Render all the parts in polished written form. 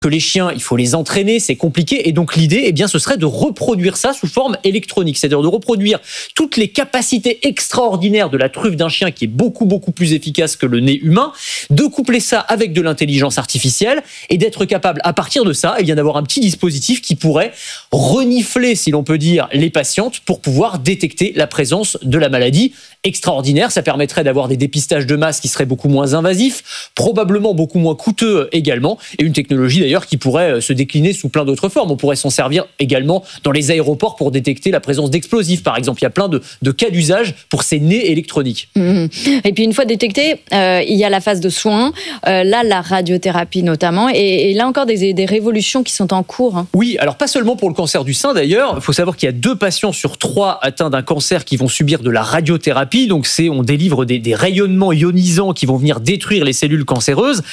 que les chiens, il faut les entraîner, c'est compliqué. Et donc l'idée, eh bien, ce serait de reproduire ça sous forme électronique, c'est-à-dire de reproduire toutes les capacités extraordinaires de la truffe d'un chien qui est beaucoup, beaucoup plus efficace que le nez humain, de coupler ça avec de l'intelligence artificielle et d'être capable, à partir de ça, eh bien, d'avoir un petit dispositif qui pourrait renifler, si l'on peut dire, les patientes pour pouvoir détecter la présence de la maladie. Extraordinaire, ça permettrait d'avoir des dépistages de masse qui seraient beaucoup moins invasifs, probablement beaucoup moins coûteux également, et une technologie d'ailleurs qui pourrait se décliner sous plein d'autres formes. On pourrait s'en servir également dans les aéroports pour détecter la présence d'explosifs, par exemple. Il y a plein de cas d'usage pour ces nez électroniques. Et puis une fois détecté, il y a la phase de soins, là la radiothérapie notamment, et là encore des révolutions qui sont en cours. Hein. Oui, alors pas seulement pour le cancer du sein d'ailleurs, il faut savoir qu'il y a 2 patients sur 3 atteints d'un cancer qui vont subir de la radiothérapie. Donc on délivre des rayonnements ionisants qui vont venir détruire les cellules cancéreuses.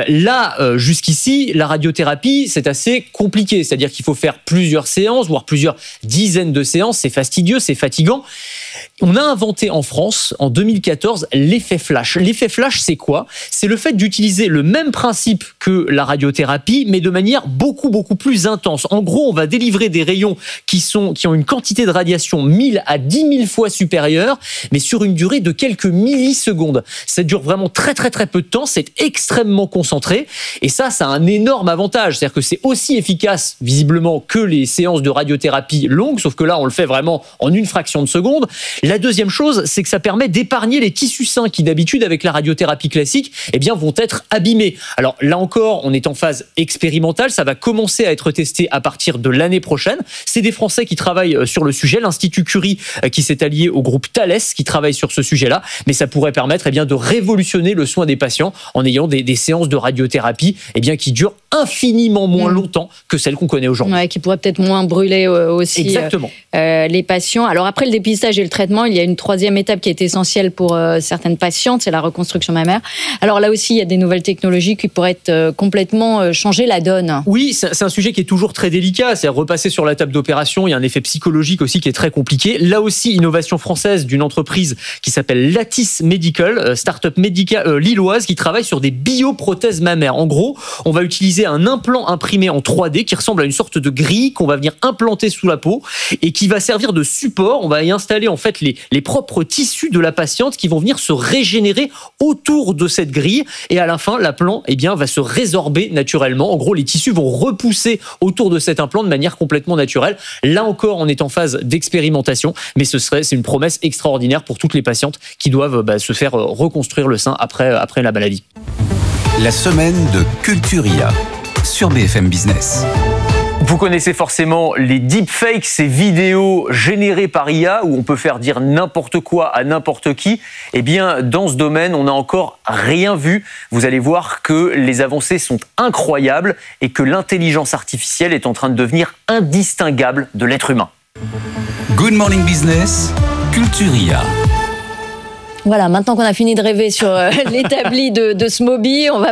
Jusqu'ici, la radiothérapie, c'est assez compliqué. C'est-à-dire qu'il faut faire plusieurs séances, voire plusieurs dizaines de séances. C'est fastidieux, c'est fatigant. On a inventé en France, en 2014, l'effet flash. L'effet flash, c'est quoi ? C'est le fait d'utiliser le même principe que la radiothérapie, mais de manière beaucoup, beaucoup plus intense. En gros, on va délivrer des rayons qui ont une quantité de radiation 1000 à 10 000 fois supérieure, mais sur une durée de quelques millisecondes. Ça dure vraiment très, très, très peu de temps. C'est extrêmement concentré. Et ça a un énorme avantage. C'est-à-dire que c'est aussi efficace, visiblement, que les séances de radiothérapie longues, sauf que là, on le fait vraiment en une fraction de seconde. La deuxième chose, c'est que ça permet d'épargner les tissus sains qui, d'habitude, avec la radiothérapie classique, eh bien, vont être abîmés. Alors là encore, on est en phase expérimentale. Ça va commencer à être testé à partir de l'année prochaine. C'est des Français qui travaillent sur le sujet. L'Institut Curie, qui s'est allié au groupe Thales, qui travaille sur ce sujet-là. Mais ça pourrait permettre, eh bien, de révolutionner le soin des patients en ayant des séances de radiothérapie, eh bien, qui durent infiniment moins longtemps que celles qu'on connaît aujourd'hui. Ouais, qui pourraient peut-être moins brûler aussi. Exactement. Les patients. Alors après le dépistage et le traitement, il y a une 3e étape qui est essentielle pour certaines patientes, c'est la reconstruction mammaire. Alors là aussi, il y a des nouvelles technologies qui pourraient complètement changer la donne. Oui, c'est un sujet qui est toujours très délicat. C'est repasser sur la table d'opération. Il y a un effet psychologique aussi qui est très compliqué. Là aussi, innovation française d'une entreprise qui s'appelle Lattice Medical, start-up médicale lilloise qui travaille sur des bioprothèses mammaires. En gros, on va utiliser un implant imprimé en 3D qui ressemble à une sorte de grille qu'on va venir implanter sous la peau et qui va servir de support. On va y installer en fait les propres tissus de la patiente qui vont venir se régénérer autour de cette grille et à la fin, l'implant va se résorber naturellement. En gros, les tissus vont repousser autour de cet implant de manière complètement naturelle. Là encore, on est en phase d'expérimentation, mais c'est une promesse extraordinaire pour toutes les patientes qui doivent se faire reconstruire le sein après la maladie. La semaine de Culturia sur BFM Business. Vous connaissez forcément les deepfakes, ces vidéos générées par IA où on peut faire dire n'importe quoi à n'importe qui. Eh bien, dans ce domaine, on n'a encore rien vu. Vous allez voir que les avancées sont incroyables et que l'intelligence artificielle est en train de devenir indistinguable de l'être humain. Good Morning Business, Culturia. Voilà, maintenant qu'on a fini de rêver sur l'établi de Smoby, on va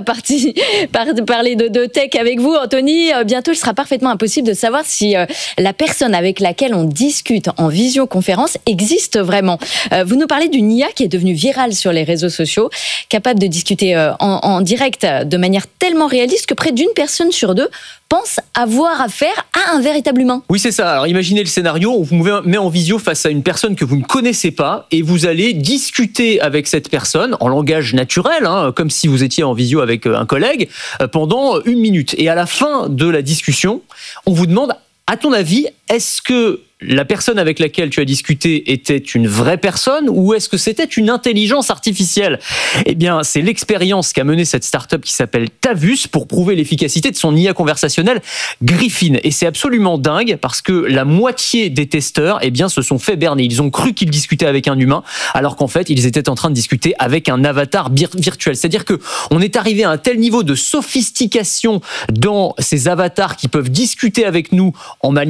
parler de tech avec vous, Anthony. Bientôt, il sera parfaitement impossible de savoir si la personne avec laquelle on discute en visioconférence existe vraiment. Vous nous parlez d'une IA qui est devenue virale sur les réseaux sociaux, capable de discuter en direct de manière tellement réaliste que près d'une personne sur 2 pense avoir affaire à un véritable humain. Oui, c'est ça. Alors imaginez le scénario, on vous met en visio face à une personne que vous ne connaissez pas et vous allez discuter avec cette personne en langage naturel, comme si vous étiez en visio avec un collègue, pendant 1 minute. Et à la fin de la discussion, on vous demande, à ton avis, est-ce que la personne avec laquelle tu as discuté était une vraie personne ou est-ce que c'était une intelligence artificielle ? Eh bien, c'est l'expérience qu'a menée cette start-up qui s'appelle Tavus pour prouver l'efficacité de son IA conversationnelle Griffin. Et c'est absolument dingue parce que la moitié des testeurs, se sont fait berner. Ils ont cru qu'ils discutaient avec un humain alors qu'en fait, ils étaient en train de discuter avec un avatar virtuel. C'est-à-dire que on est arrivé à un tel niveau de sophistication dans ces avatars qui peuvent discuter avec nous en manière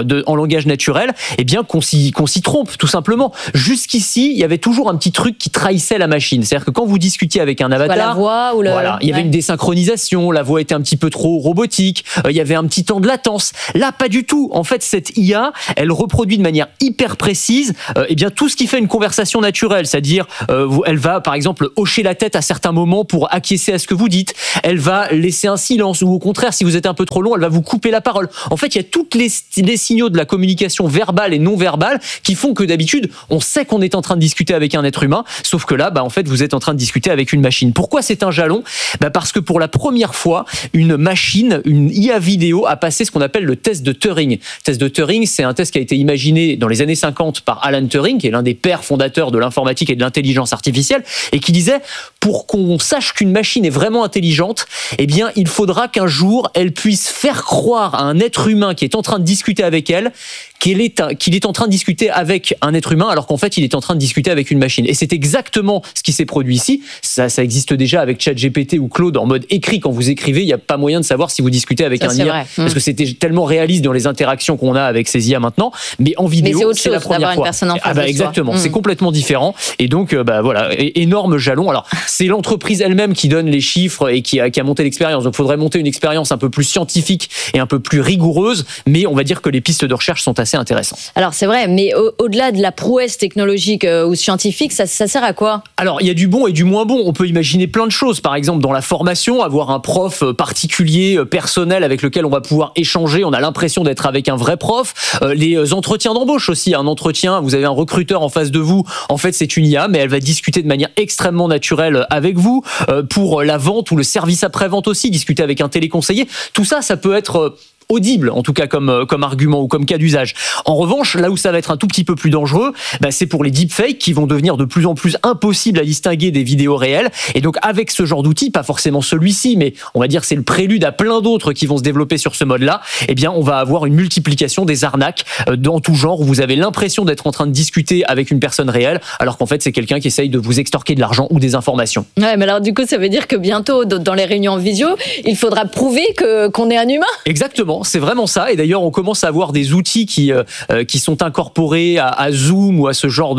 en langage naturel, eh bien qu'on s'y trompe tout simplement. Jusqu'ici, il y avait toujours un petit truc qui trahissait la machine. C'est-à-dire que quand vous discutiez avec un avatar, la voix ou voilà, il y avait une désynchronisation, la voix était un petit peu trop robotique, il y avait un petit temps de latence. Là, pas du tout. En fait, cette IA, elle reproduit de manière hyper précise, eh bien tout ce qui fait une conversation naturelle, c'est-à-dire elle va par exemple hocher la tête à certains moments pour acquiescer à ce que vous dites. Elle va laisser un silence ou au contraire, si vous êtes un peu trop long, elle va vous couper la parole. En fait, il y a tous les signaux de la communication verbale et non verbale qui font que d'habitude, on sait qu'on est en train de discuter avec un être humain, sauf que là, en fait, vous êtes en train de discuter avec une machine. Pourquoi c'est un jalon ? Parce que pour la première fois, une machine, une IA vidéo a passé ce qu'on appelle le test de Turing. Le test de Turing, c'est un test qui a été imaginé dans les années 50 par Alan Turing, qui est l'un des pères fondateurs de l'informatique et de l'intelligence artificielle, et qui disait, pour qu'on sache qu'une machine est vraiment intelligente, eh bien, il faudra qu'un jour, elle puisse faire croire à un être humain qui est en train de discuter avec elle qu'il est en train de discuter avec un être humain alors qu'en fait il est en train de discuter avec une machine. Et c'est exactement ce qui s'est produit ici. Ça existe déjà avec ChatGPT ou Claude en mode écrit. Quand vous écrivez, il n'y a pas moyen de savoir si vous discutez avec un IA. Parce que c'était tellement réaliste dans les interactions qu'on a avec ces IA maintenant. Mais en vidéo, c'est la première fois. Une personne en face de exactement, c'est complètement différent. Et donc, voilà, énorme jalon. Alors, c'est l'entreprise elle-même qui donne les chiffres et qui a monté l'expérience. Donc, il faudrait monter une expérience un peu plus scientifique et un peu plus rigoureuse. Mais on va dire que les pistes de recherche sont assez intéressant. Alors c'est vrai, mais au-delà de la prouesse technologique ou scientifique, ça sert à quoi ? Alors il y a du bon et du moins bon. On peut imaginer plein de choses. Par exemple, dans la formation, avoir un prof particulier, personnel, avec lequel on va pouvoir échanger. On a l'impression d'être avec un vrai prof. Les entretiens d'embauche aussi. Un entretien, vous avez un recruteur en face de vous. En fait, c'est une IA, mais elle va discuter de manière extrêmement naturelle avec vous. Pour la vente ou le service après-vente aussi, discuter avec un téléconseiller. Tout ça, ça peut être audible, en tout cas comme argument ou comme cas d'usage. En revanche, là où ça va être un tout petit peu plus dangereux, c'est pour les deepfakes qui vont devenir de plus en plus impossibles à distinguer des vidéos réelles. Et donc avec ce genre d'outil, pas forcément celui-ci, mais on va dire c'est le prélude à plein d'autres qui vont se développer sur ce mode-là, eh bien on va avoir une multiplication des arnaques dans tout genre où vous avez l'impression d'être en train de discuter avec une personne réelle, alors qu'en fait c'est quelqu'un qui essaye de vous extorquer de l'argent ou des informations. Ouais, mais alors du coup ça veut dire que bientôt dans les réunions en visio, il faudra prouver qu'on est un humain. Exactement. C'est vraiment ça. Et d'ailleurs, on commence à avoir des outils qui sont incorporés à Zoom ou à ce genre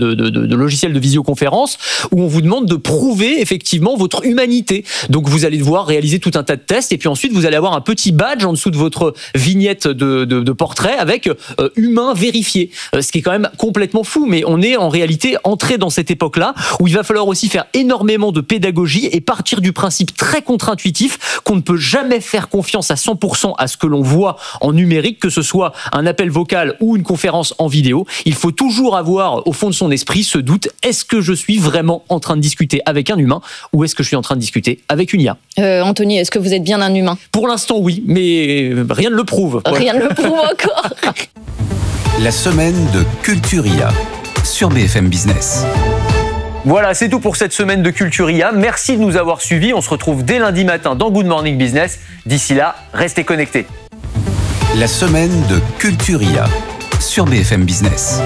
de logiciel de visioconférence où on vous demande de prouver effectivement votre humanité. Donc, vous allez devoir réaliser tout un tas de tests et puis ensuite, vous allez avoir un petit badge en dessous de votre vignette de portrait avec humain vérifié. Ce qui est quand même complètement fou. Mais on est en réalité entré dans cette époque-là où il va falloir aussi faire énormément de pédagogie et partir du principe très contre-intuitif qu'on ne peut jamais faire confiance à 100% à ce que l'on voit en numérique, que ce soit un appel vocal ou une conférence en vidéo. Il faut toujours avoir au fond de son esprit ce doute, est-ce que je suis vraiment en train de discuter avec un humain ou est-ce que je suis en train de discuter avec une IA ? Anthony, est-ce que vous êtes bien un humain ? Pour l'instant oui, mais rien ne le prouve. Rien ne le prouve encore. La semaine de Culture IA sur BFM Business. Voilà, c'est tout pour cette semaine de Culture IA. Merci de nous avoir suivis. On se retrouve dès lundi matin dans Good Morning Business. D'ici là, restez connectés. La semaine de Culture IA sur BFM Business.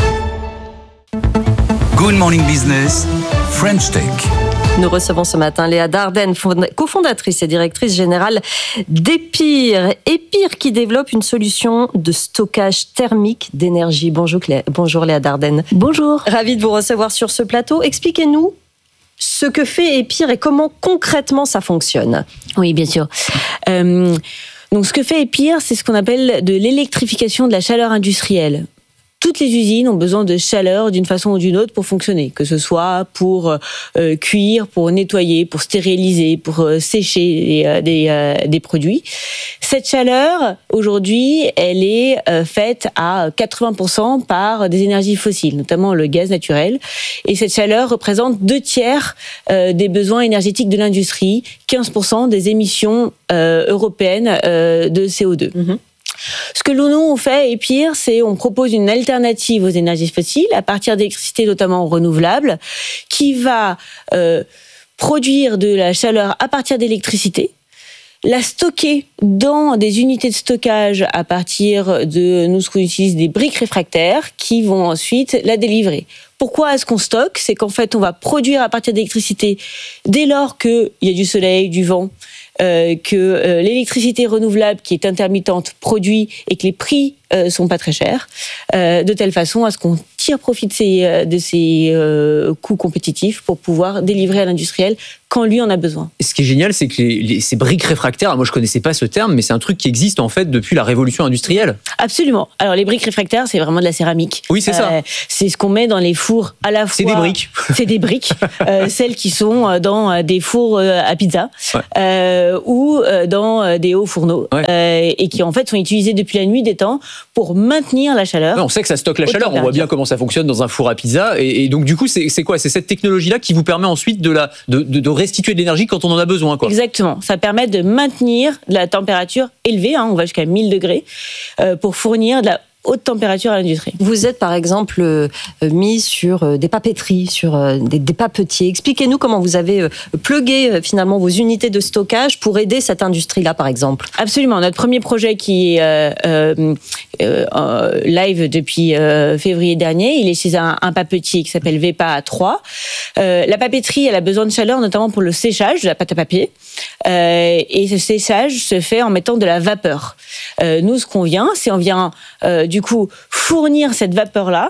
Good Morning Business, French Tech. Nous recevons ce matin Léa Dardenne, cofondatrice et directrice générale d'Epir. Epir qui développe une solution de stockage thermique d'énergie. Bonjour Léa Dardenne. Bonjour. Ravie de vous recevoir sur ce plateau. Expliquez-nous ce que fait Epir et comment concrètement ça fonctionne. Oui, bien sûr. Donc ce que fait Epir, c'est ce qu'on appelle de l'électrification de la chaleur industrielle. Toutes les usines ont besoin de chaleur d'une façon ou d'une autre pour fonctionner, que ce soit pour cuire, pour nettoyer, pour stériliser, pour sécher des produits. Cette chaleur, aujourd'hui, elle est faite à 80% par des énergies fossiles, notamment le gaz naturel. Et cette chaleur représente 2/3 des besoins énergétiques de l'industrie, 15% des émissions européennes de CO2. Mmh. Ce que nous, on fait, et pire, c'est on propose une alternative aux énergies fossiles à partir d'électricité notamment renouvelable qui va produire de la chaleur à partir d'électricité, la stocker dans des unités de stockage à partir de, nous, ce qu'on utilise, des briques réfractaires qui vont ensuite la délivrer. Pourquoi est-ce qu'on stocke ? C'est qu'en fait, on va produire à partir d'électricité dès lors qu'il y a du soleil, du vent, que l'électricité renouvelable qui est intermittente produit et que les prix sont pas très chers, de telle façon à ce qu'on tire profit de ces coûts compétitifs pour pouvoir délivrer à l'industriel quand lui en a besoin. Et ce qui est génial, c'est que ces briques réfractaires, moi je connaissais pas ce terme, mais c'est un truc qui existe en fait depuis la révolution industrielle. Absolument. Alors les briques réfractaires, c'est vraiment de la céramque. Oui, c'est ça. C'est ce qu'on met dans les fours à la fois. C'est des briques. C'est des briques, celles qui sont dans des fours à pizza ou dans des hauts fourneaux et qui en fait sont utilisées depuis la nuit des temps pour maintenir la chaleur. Ouais, on sait que ça stocke la chaleur. On voit bien comment ça fonctionne dans un four à pizza. Et donc du coup, c'est quoi ? C'est cette technologie-là qui vous permet ensuite de restituer de l'énergie quand on en a besoin, quoi. Exactement. Ça permet de maintenir de la température élevée, on va jusqu'à 1000 degrés, pour fournir de la haute température à l'industrie. Vous êtes par exemple mis sur des papeteries, sur des papetiers. Expliquez-nous comment vous avez plugué finalement vos unités de stockage pour aider cette industrie-là, par exemple. Absolument. Notre premier projet qui est live depuis février dernier, il est chez un papetier qui s'appelle VEPA 3. La papeterie, elle a besoin de chaleur, notamment pour le séchage de la pâte à papier. Et ce séchage se fait en mettant de la vapeur. Nous, ce qu'on vient, c'est on vient du coup fournir cette vapeur-là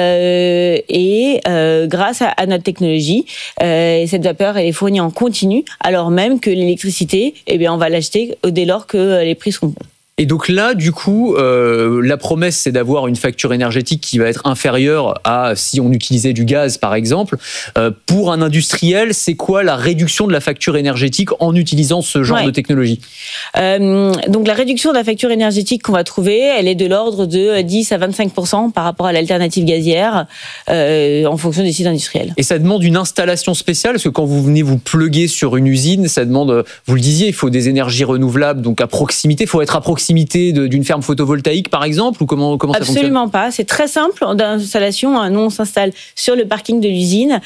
grâce à notre technologie, cette vapeur elle est fournie en continu, alors même que l'électricité, on va l'acheter dès lors que les prix seront bons. Et donc là, du coup, la promesse, c'est d'avoir une facture énergétique qui va être inférieure à si on utilisait du gaz, par exemple. Pour un industriel, c'est quoi la réduction de la facture énergétique en utilisant ce genre de technologie ? Donc la réduction de la facture énergétique qu'on va trouver, elle est de l'ordre de 10 à 25% par rapport à l'alternative gazière en fonction des sites industriels. Et ça demande une installation spéciale, parce que quand vous venez vous pluguer sur une usine, ça demande, vous le disiez, il faut des énergies renouvelables, donc à proximité, il faut être à proximité d'une ferme photovoltaïque, par exemple, ou comment ça fonctionne ? Absolument pas. C'est très simple d'installation. Nous, on s'installe sur le parking de l'usine.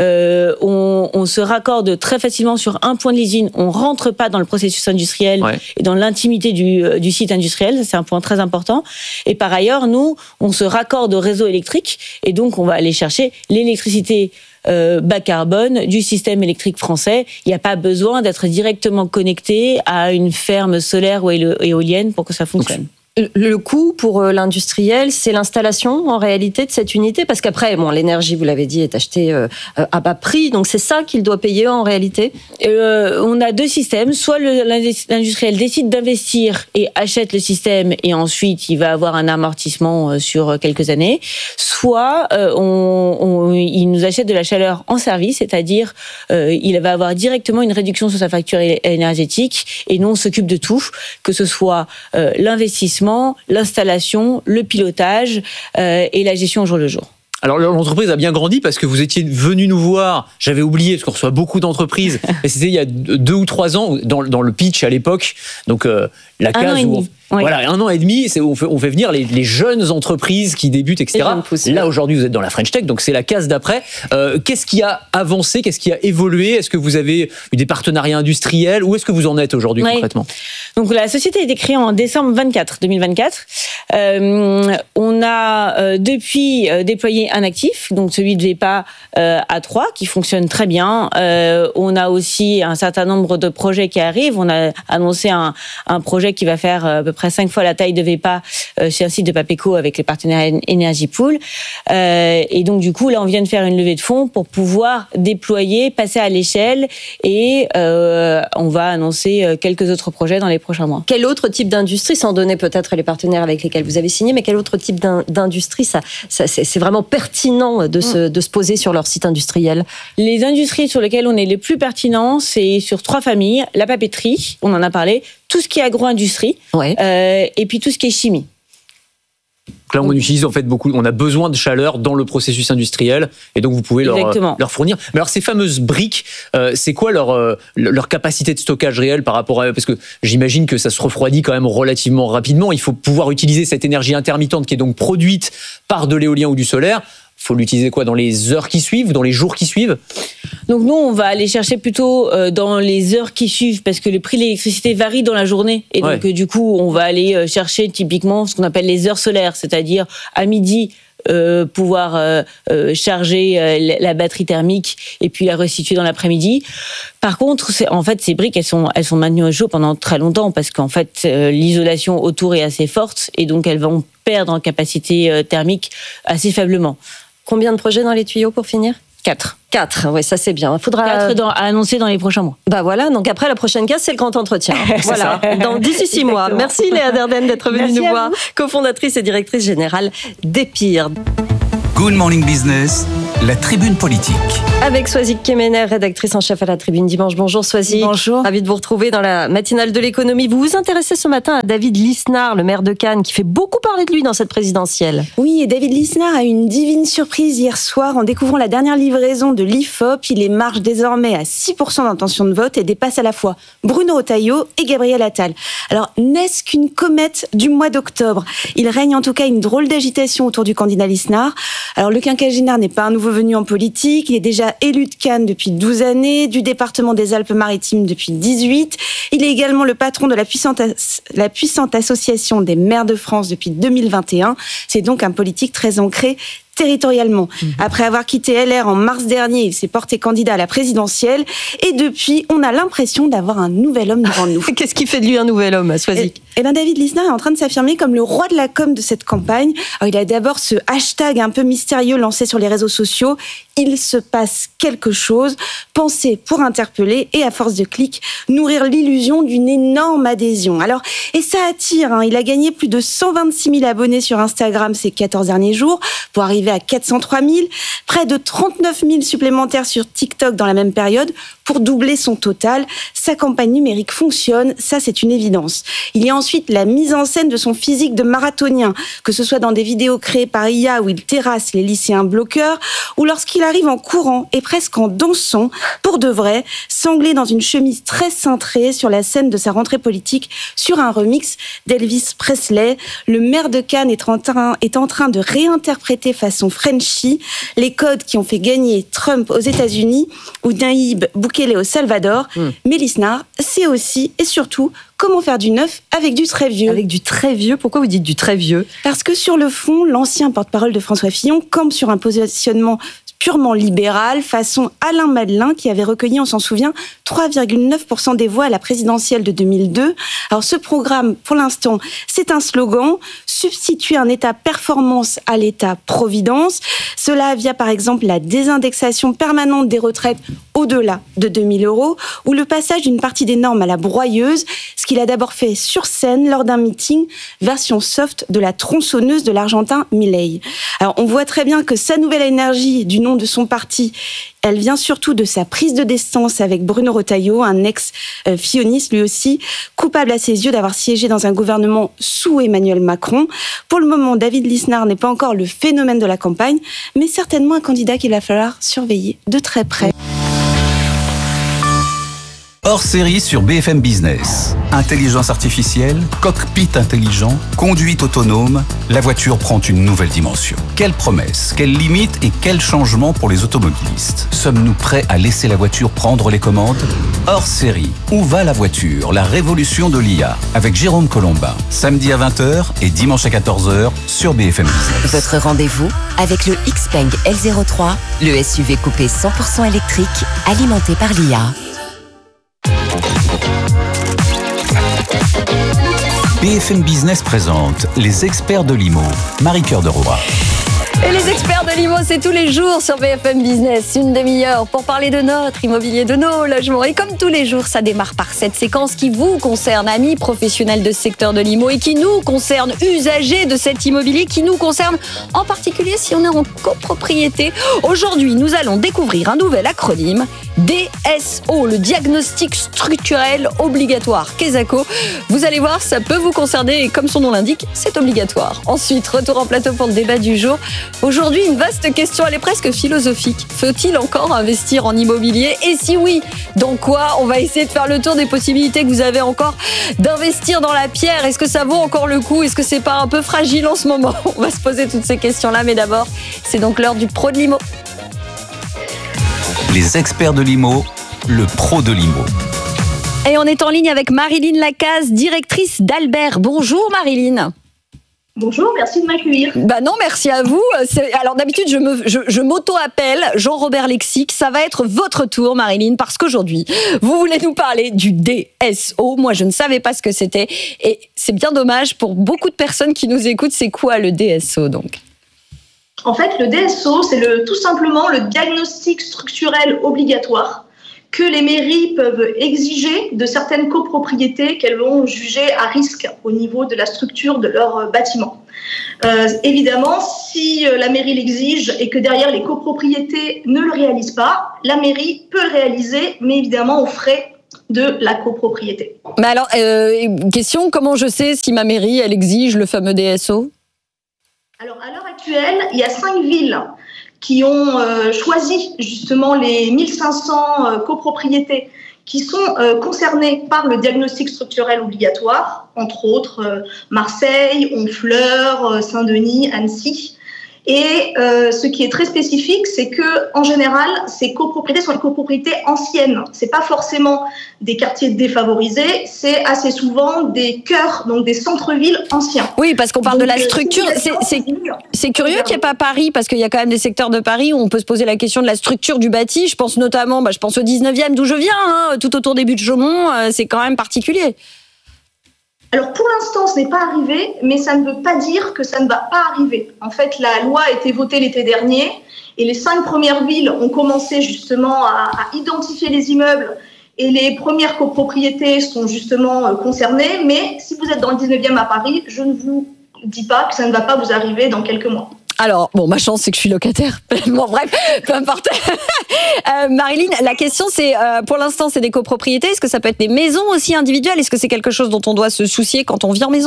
On se raccorde très facilement sur un point de l'usine. On rentre pas dans le processus industriel et dans l'intimité du site industriel. C'est un point très important. Et par ailleurs, nous, on se raccorde au réseau électrique et donc on va aller chercher l'électricité bas carbone du système électrique français. Il n'y a pas besoin d'être directement connecté à une ferme solaire ou éolienne pour que ça fonctionne. Le coût pour l'industriel, c'est l'installation en réalité de cette unité, parce qu'après, l'énergie, vous l'avez dit, est achetée à bas prix, donc c'est ça qu'il doit payer en réalité. On a deux systèmes, soit l'industriel décide d'investir et achète le système et ensuite il va avoir un amortissement sur quelques années, soit il nous achète de la chaleur en service, c'est-à-dire il va avoir directement une réduction sur sa facture énergétique et nous on s'occupe de tout, que ce soit l'investissement, l'installation, le pilotage et la gestion au jour le jour. Alors l'entreprise a bien grandi parce que vous étiez venu nous voir, j'avais oublié parce qu'on reçoit beaucoup d'entreprises, mais c'était il y a 2 ou 3 ans dans le pitch à l'époque, donc la case où voilà, 1 an et demi, on fait venir les jeunes entreprises qui débutent, etc. Là aujourd'hui vous êtes dans la French Tech, donc c'est la case d'après. Qu'est-ce qui a avancé, qu'est-ce qui a évolué ? Est-ce que vous avez eu des partenariats industriels ? Où est-ce que vous en êtes aujourd'hui concrètement ? Donc la société a été créée en décembre 2024. On a depuis déployé un actif, donc celui de VEPA A3 qui fonctionne très bien. On a aussi un certain nombre de projets qui arrivent. On a annoncé un projet qui va faire à peu près 5 fois la taille de VEPA chez un site de Papeco avec les partenaires Energy Pool. Et donc du coup là on vient de faire une levée de fonds pour pouvoir déployer, passer à l'échelle et on va annoncer quelques autres projets dans les prochains mois. Quel autre type d'industrie, sans donner peut-être les partenaires avec lesquels vous avez signé, mais quel autre type d'industrie c'est vraiment pertinent de se poser sur leur site industriel ? Les industries sur lesquelles on est les plus pertinents, c'est sur 3 familles. La papeterie, on en a parlé, tout ce qui est agro-industrie, et puis tout ce qui est chimie. Donc là, on utilise en fait beaucoup. On a besoin de chaleur dans le processus industriel, et donc vous pouvez leur fournir. Mais alors, ces fameuses briques, c'est quoi leur capacité de stockage réelle par rapport à, parce que j'imagine que ça se refroidit quand même relativement rapidement. Il faut pouvoir utiliser cette énergie intermittente qui est donc produite par de l'éolien ou du solaire. Il faut l'utiliser dans les heures qui suivent, dans les jours qui suivent ? Donc nous, on va aller chercher plutôt dans les heures qui suivent, parce que le prix de l'électricité varie dans la journée. Et donc du coup, on va aller chercher typiquement ce qu'on appelle les heures solaires, c'est-à-dire à midi, pouvoir charger la batterie thermique et puis la restituer dans l'après-midi. Par contre, ces briques, elles sont maintenues au chaud pendant très longtemps parce qu'en fait, l'isolation autour est assez forte et donc elles vont perdre en capacité thermique assez faiblement. Combien de projets dans les tuyaux pour finir ? 4. 4, oui, ça c'est bien. 4 à annoncer dans les prochains mois. Bah voilà, donc après la prochaine case, c'est le grand entretien. Voilà, d'ici 6 mois. Merci Léa Dardenne d'être venue nous voir, cofondatrice et directrice générale d'Epir. Good Morning Business, la tribune politique. Avec Swazik Kemener, rédactrice en chef à la Tribune Dimanche. Bonjour Swazik. Bonjour. Ravi de vous retrouver dans la matinale de l'économie. Vous vous intéressez ce matin à David Lisnard, le maire de Cannes, qui fait beaucoup parler de lui dans cette présidentielle. Oui, et David Lisnard a eu une divine surprise hier soir en découvrant la dernière livraison de l'IFOP. Il marche désormais à 6% d'intention de vote et dépasse à la fois Bruno Retailleau et Gabriel Attal. Alors, n'est-ce qu'une comète du mois d'octobre ? Il règne en tout cas une drôle d'agitation autour du candidat Lisnard. Alors, le quinquagénaire n'est pas un nouveau venu en politique. Il est déjà élu de Cannes depuis 12 années, du département des Alpes-Maritimes depuis 18. Il est également le patron de la puissante association des maires de France depuis 2021. C'est donc un politique très ancré territorialement. Après avoir quitté LR en mars dernier, il s'est porté candidat à la présidentielle et depuis, on a l'impression d'avoir un nouvel homme devant nous. Qu'est-ce qui fait de lui un nouvel homme, Swazik ? David Lisnard est en train de s'affirmer comme le roi de la com de cette campagne. Alors, il a d'abord ce hashtag un peu mystérieux lancé sur les réseaux sociaux. Il se passe quelque chose, pensé pour interpeller et à force de clics, nourrir l'illusion d'une énorme adhésion. Alors, et ça attire, il a gagné plus de 126 000 abonnés sur Instagram ces 14 derniers jours pour arriver à 403 000, près de 39 000 supplémentaires sur TikTok dans la même période pour doubler son total. Sa campagne numérique fonctionne, ça c'est une évidence. Il y a ensuite la mise en scène de son physique de marathonien, que ce soit dans des vidéos créées par IA où il terrasse les lycéens bloqueurs, ou lorsqu'il arrive en courant et presque en dansant, pour de vrai, sanglé dans une chemise très cintrée sur la scène de sa rentrée politique, sur un remix d'Elvis Presley. Le maire de Cannes est en train de réinterpréter façon Frenchy les codes qui ont fait gagner Trump aux États-Unis ou Nayib Bukele au Salvador. Mais Lisnard, c'est aussi et surtout comment faire du neuf avec du très vieux. Avec du très vieux ? Pourquoi vous dites du très vieux ? Parce que sur le fond, l'ancien porte-parole de François Fillon campe sur un positionnement purement libéral, façon Alain Madelin, qui avait recueilli, on s'en souvient, 3,9% des voix à la présidentielle de 2002. Alors ce programme, pour l'instant, c'est un slogan, substituer un État performance à l'État providence. Cela via par exemple la désindexation permanente des retraites au-delà de 2 000 €, ou le passage d'une partie des normes à la broyeuse, ce qu'il a d'abord fait sur scène lors d'un meeting, version soft de la tronçonneuse de l'Argentin Milei. Alors on voit très bien que sa nouvelle énergie du nom de son parti, elle vient surtout de sa prise de distance avec Bruno Retailleau, un ex-filloniste lui aussi, coupable à ses yeux d'avoir siégé dans un gouvernement sous Emmanuel Macron. Pour le moment, David Lisnard n'est pas encore le phénomène de la campagne, mais certainement un candidat qu'il va falloir surveiller de très près. Hors série sur BFM Business. Intelligence artificielle, cockpit intelligent, conduite autonome, la voiture prend une nouvelle dimension. Quelles promesses, quelles limites et quels changements pour les automobilistes ? Sommes-nous prêts à laisser la voiture prendre les commandes ? Hors série, où va la voiture ? La révolution de l'IA, avec Jérôme Colombin. Samedi à 20h et dimanche à 14h sur BFM Business. Votre rendez-vous avec le Xpeng L03, le SUV coupé 100% électrique, alimenté par l'IA. BFM Business présente les experts de l'IMO. Marie-Cœur de Roy. Et les experts de l'IMO, c'est tous les jours sur BFM Business, une demi-heure pour parler de notre immobilier, de nos logements. Et comme tous les jours, ça démarre par cette séquence qui vous concerne, amis professionnels de ce secteur de l'IMO, et qui nous concerne, usagers de cet immobilier, qui nous concerne en particulier si on est en copropriété. Aujourd'hui, nous allons découvrir un nouvel acronyme, DSO, le diagnostic structurel obligatoire. Quesaco, vous allez voir, ça peut vous concerner et comme son nom l'indique, c'est obligatoire. Ensuite, retour en plateau pour le débat du jour. Aujourd'hui, une vaste question, elle est presque philosophique. Faut-il encore investir en immobilier ? Et si oui, dans quoi ? On va essayer de faire le tour des possibilités que vous avez encore d'investir dans la pierre. Est-ce que ça vaut encore le coup ? Est-ce que c'est pas un peu fragile en ce moment ? On va se poser toutes ces questions-là, mais d'abord, c'est donc l'heure du pro de l'IMO. Les experts de l'IMO, le pro de l'IMO. Et on est en ligne avec Marilyn Lacaze, directrice d'Albert. Bonjour Marilyn. Bonjour, merci de m'accueillir. Non, merci à vous. Alors d'habitude, je m'auto-appelle Jean-Robert Lexique. Ça va être votre tour, Marilyn, parce qu'aujourd'hui, vous voulez nous parler du DSO. Moi, je ne savais pas ce que c'était. Et c'est bien dommage pour beaucoup de personnes qui nous écoutent. C'est quoi le DSO, donc ? En fait, le DSO, c'est tout simplement le diagnostic structurel obligatoire que les mairies peuvent exiger de certaines copropriétés qu'elles vont juger à risque au niveau de la structure de leur bâtiment. Évidemment, si la mairie l'exige et que derrière les copropriétés ne le réalisent pas, la mairie peut le réaliser, mais évidemment aux frais de la copropriété. Mais alors, question, comment je sais si ma mairie, elle exige le fameux DSO ? Alors, à l'heure actuelle, il y a 5 villes qui ont choisi justement les 1500 copropriétés qui sont concernées par le diagnostic structurel obligatoire, entre autres Marseille, Honfleur, Saint-Denis, Annecy. Et ce qui est très spécifique, c'est que en général, ces copropriétés sont des copropriétés anciennes. C'est pas forcément des quartiers défavorisés, c'est assez souvent des cœurs, donc des centres-villes anciens. Oui, parce qu'on parle de la structure. C'est curieux qu'il n'y ait pas Paris, parce qu'il y a quand même des secteurs de Paris où on peut se poser la question de la structure du bâti. Je pense notamment, au 19e d'où je viens, tout autour des Buttes-Chaumont, c'est quand même particulier. Alors pour l'instant, ce n'est pas arrivé, mais ça ne veut pas dire que ça ne va pas arriver. En fait, la loi a été votée l'été dernier et les 5 premières villes ont commencé justement à identifier les immeubles et les premières copropriétés sont justement concernées. Mais si vous êtes dans le 19e à Paris, je ne vous dis pas que ça ne va pas vous arriver dans quelques mois. Alors, ma chance, c'est que je suis locataire. Bon, bref, peu importe. Marilyn, la question, c'est, pour l'instant, c'est des copropriétés. Est-ce que ça peut être des maisons aussi individuelles ? Est-ce que c'est quelque chose dont on doit se soucier quand on vit en maison ?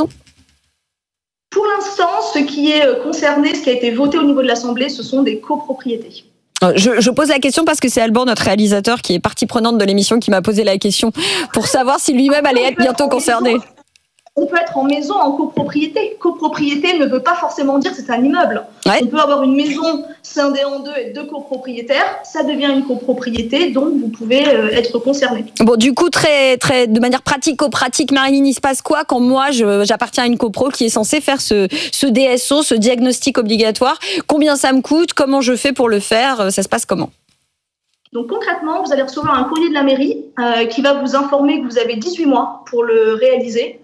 Pour l'instant, ce qui est concerné, ce qui a été voté au niveau de l'Assemblée, ce sont des copropriétés. Je pose la question parce que c'est Alban, notre réalisateur, qui est partie prenante de l'émission, qui m'a posé la question pour savoir si lui-même allait être bientôt concerné. On peut être en maison, en copropriété. Copropriété ne veut pas forcément dire que c'est un immeuble. Ouais. On peut avoir une maison scindée en deux et 2 copropriétaires. Ça devient une copropriété, donc vous pouvez être concerné. Bon, du coup, de manière pratico-pratique, Marilyn, il se passe quoi quand moi, j'appartiens à une copro qui est censée faire ce DSO, ce diagnostic obligatoire ? Combien ça me coûte ? Comment je fais pour le faire ? Ça se passe comment ? Donc concrètement, vous allez recevoir un courrier de la mairie qui va vous informer que vous avez 18 mois pour le réaliser.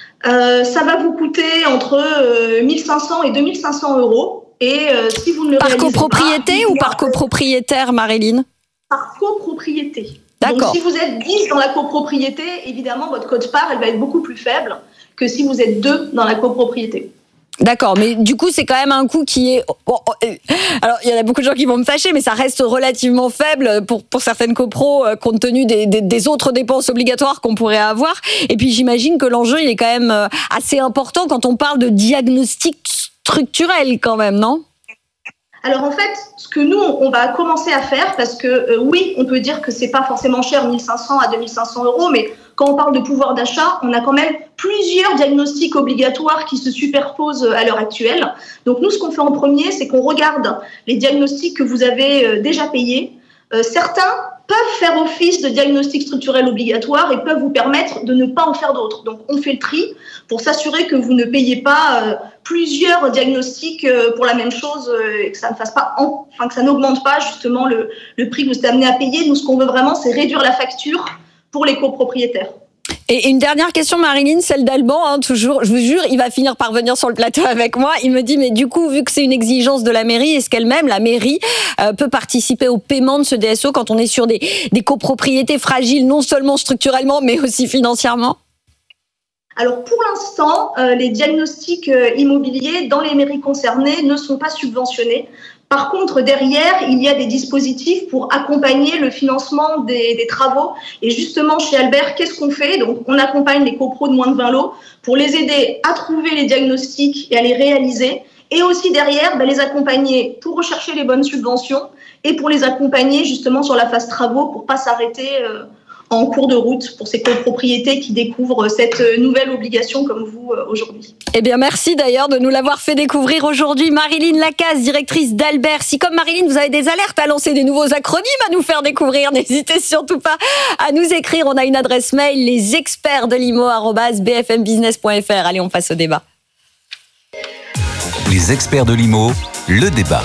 Ça va vous coûter entre 1 500 et 2 500 euros. Et si vous ne le réalisez pas... Par copropriété ou par copropriétaire, Marilyn ? Par copropriété. D'accord. Donc si vous êtes 10 dans la copropriété, évidemment, votre quote-part, elle va être beaucoup plus faible que si vous êtes 2 dans la copropriété. D'accord, mais du coup, c'est quand même un coût qui est... Alors, il y en a beaucoup de gens qui vont me fâcher, mais ça reste relativement faible pour certaines copros, compte tenu des autres dépenses obligatoires qu'on pourrait avoir. Et puis, j'imagine que l'enjeu, il est quand même assez important quand on parle de diagnostic structurel quand même, non ? Alors en fait, ce que nous, on va commencer à faire, parce que oui, on peut dire que c'est pas forcément cher, 1 500 à 2 500 euros, mais quand on parle de pouvoir d'achat, on a quand même plusieurs diagnostics obligatoires qui se superposent à l'heure actuelle. Donc nous, ce qu'on fait en premier, c'est qu'on regarde les diagnostics que vous avez déjà payés. Certains peuvent faire office de diagnostic structurel obligatoire et peuvent vous permettre de ne pas en faire d'autres. Donc on fait le tri pour s'assurer que vous ne payez pas plusieurs diagnostics pour la même chose et que ça ne fasse pas, que ça n'augmente pas justement le prix que vous êtes amené à payer. Nous, ce qu'on veut vraiment, c'est réduire la facture pour les copropriétaires. Et une dernière question, Marilyn, celle d'Alban, toujours, je vous jure, il va finir par venir sur le plateau avec moi. Il me dit, mais du coup, vu que c'est une exigence de la mairie, est-ce qu'elle-même, la mairie, peut participer au paiement de ce DSO quand on est sur des copropriétés fragiles, non seulement structurellement, mais aussi financièrement ? Alors pour l'instant, les diagnostics immobiliers dans les mairies concernées ne sont pas subventionnés. Par contre, derrière, il y a des dispositifs pour accompagner le financement des travaux. Et justement, chez Albert, qu'est-ce qu'on fait ? Donc, on accompagne les copros de moins de 20 lots pour les aider à trouver les diagnostics et à les réaliser. Et aussi derrière, les accompagner pour rechercher les bonnes subventions et pour les accompagner justement sur la phase travaux pour pas s'arrêter en cours de route pour ces copropriétés qui découvrent cette nouvelle obligation comme vous aujourd'hui. Eh bien, merci d'ailleurs de nous l'avoir fait découvrir aujourd'hui. Marilyn Lacaze, directrice d'Albert. Si comme Marilyn, vous avez des alertes à lancer, des nouveaux acronymes à nous faire découvrir, n'hésitez surtout pas à nous écrire. On a une adresse mail, lesexpertsdelimo@bfmbusiness.fr. Allez, on passe au débat. Les experts de l'IMO, le débat.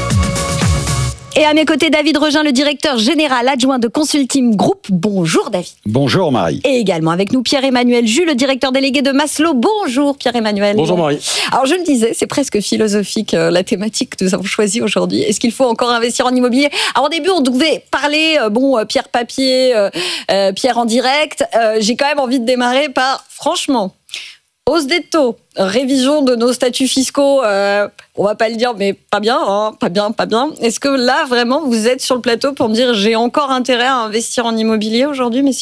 Et à mes côtés, David Regin, le directeur général adjoint de Consulting Group. Bonjour David. Bonjour Marie. Et également avec nous Pierre-Emmanuel Jus, le directeur délégué de Maslow. Bonjour Pierre-Emmanuel. Bonjour Marie. Alors je le disais, c'est presque philosophique la thématique que nous avons choisie aujourd'hui. Est-ce qu'il faut encore investir en immobilier ? Alors au début on devait parler, pierre papier, pierre en direct. J'ai quand même envie de démarrer par, franchement, hausse des taux, révision de nos statuts fiscaux, on va pas le dire, mais pas bien, hein, pas bien. Est-ce que là, vraiment, vous êtes sur le plateau pour me dire j'ai encore intérêt à investir en immobilier aujourd'hui, messieurs ?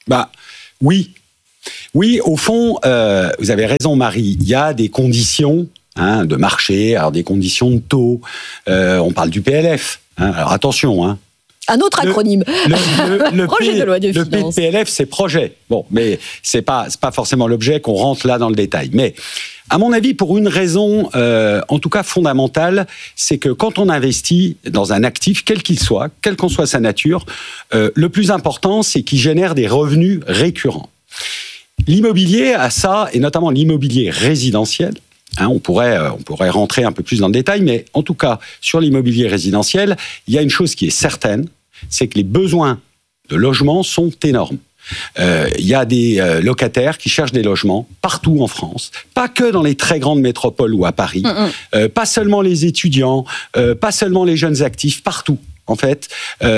Oui. Oui, au fond, vous avez raison, Marie. Il y a des conditions de marché, alors des conditions de taux. On parle du PLF. Alors attention, un autre acronyme. Le projet de loi de finances. Le PLF, c'est projet. Bon, mais c'est pas forcément l'objet qu'on rentre là dans le détail. Mais à mon avis, pour une raison, en tout cas fondamentale, c'est que quand on investit dans un actif, quel qu'il soit, quelle qu'en soit sa nature, le plus important, c'est qu'il génère des revenus récurrents. L'immobilier a ça, et notamment l'immobilier résidentiel. On pourrait rentrer un peu plus dans le détail, mais en tout cas, sur l'immobilier résidentiel, il y a une chose qui est certaine, c'est que les besoins de logement sont énormes. Il y a des locataires qui cherchent des logements partout en France, pas que dans les très grandes métropoles ou à Paris, pas seulement les étudiants, pas seulement les jeunes actifs, partout. En fait,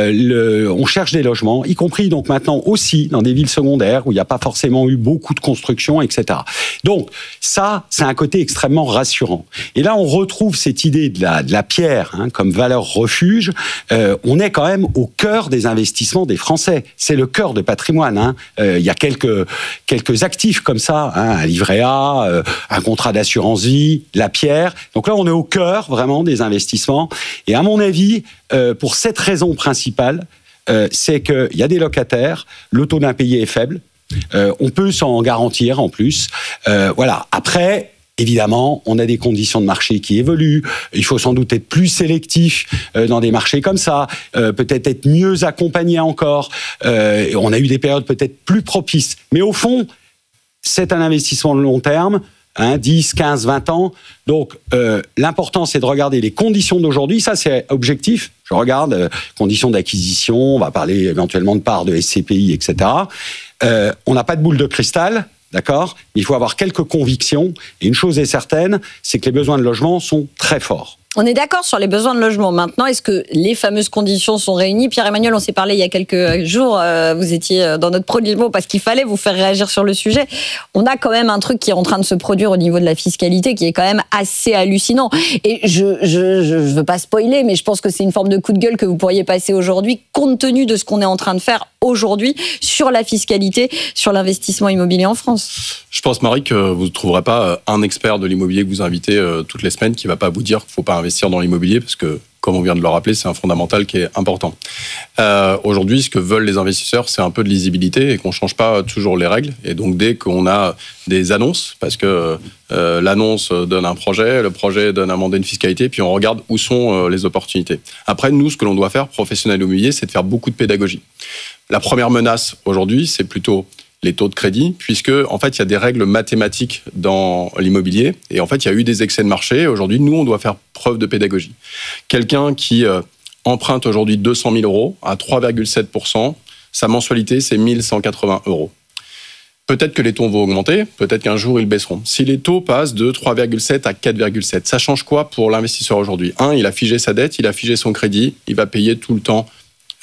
on cherche des logements, y compris donc maintenant aussi dans des villes secondaires où il n'y a pas forcément eu beaucoup de construction, etc. Donc ça, c'est un côté extrêmement rassurant. Et là, on retrouve cette idée de la pierre comme valeur refuge. On est quand même au cœur des investissements des Français. C'est le cœur de patrimoine. Il y a quelques actifs comme ça, un livret A, un contrat d'assurance vie, la pierre. Donc là, on est au cœur vraiment des investissements. Et à mon avis, pour cette raison principale, c'est qu'il y a des locataires, le taux d'impayé est faible, on peut s'en garantir en plus. Voilà. Après, évidemment, on a des conditions de marché qui évoluent. Il faut sans doute être plus sélectif dans des marchés comme ça, peut-être être mieux accompagné encore. On a eu des périodes peut-être plus propices. Mais au fond, c'est un investissement de long terme. 10, 15, 20 ans. Donc, l'important, c'est de regarder les conditions d'aujourd'hui. Ça, c'est objectif. Je regarde conditions d'acquisition. On va parler éventuellement de parts de SCPI, etc. On n'a pas de boule de cristal, d'accord ? Mais il faut avoir quelques convictions. Et une chose est certaine, c'est que les besoins de logement sont très forts. On est d'accord sur les besoins de logement. Maintenant, est-ce que les fameuses conditions sont réunies ? Pierre-Emmanuel, on s'est parlé il y a quelques jours, vous étiez dans notre Prodimo parce qu'il fallait vous faire réagir sur le sujet. On a quand même un truc qui est en train de se produire au niveau de la fiscalité qui est quand même assez hallucinant. Et je veux pas spoiler, mais je pense que c'est une forme de coup de gueule que vous pourriez passer aujourd'hui, compte tenu de ce qu'on est en train de faire aujourd'hui sur la fiscalité, sur l'investissement immobilier en France. Je pense, Marie, que vous ne trouverez pas un expert de l'immobilier que vous invitez toutes les semaines qui ne va pas vous dire qu'il ne faut pas investir dans l'immobilier parce que, comme on vient de le rappeler, c'est un fondamental qui est important. Aujourd'hui, ce que veulent les investisseurs, c'est un peu de lisibilité et qu'on ne change pas toujours les règles. Et donc, dès qu'on a des annonces, parce que l'annonce donne un projet, le projet donne un mandat de fiscalité, puis on regarde où sont les opportunités. Après, nous, ce que l'on doit faire, professionnels immobiliers, c'est de faire beaucoup de pédagogie. La première menace aujourd'hui, c'est plutôt les taux de crédit, puisque en fait, il y a des règles mathématiques dans l'immobilier, et en fait, il y a eu des excès de marché. Aujourd'hui, nous, on doit faire preuve de pédagogie. Quelqu'un qui emprunte aujourd'hui 200 000 euros à 3,7%, sa mensualité, c'est 1 180 euros. Peut-être que les taux vont augmenter, peut-être qu'un jour, ils baisseront. Si les taux passent de 3,7 à 4,7, ça change quoi pour l'investisseur aujourd'hui ? Il a figé sa dette, il a figé son crédit, il va payer tout le temps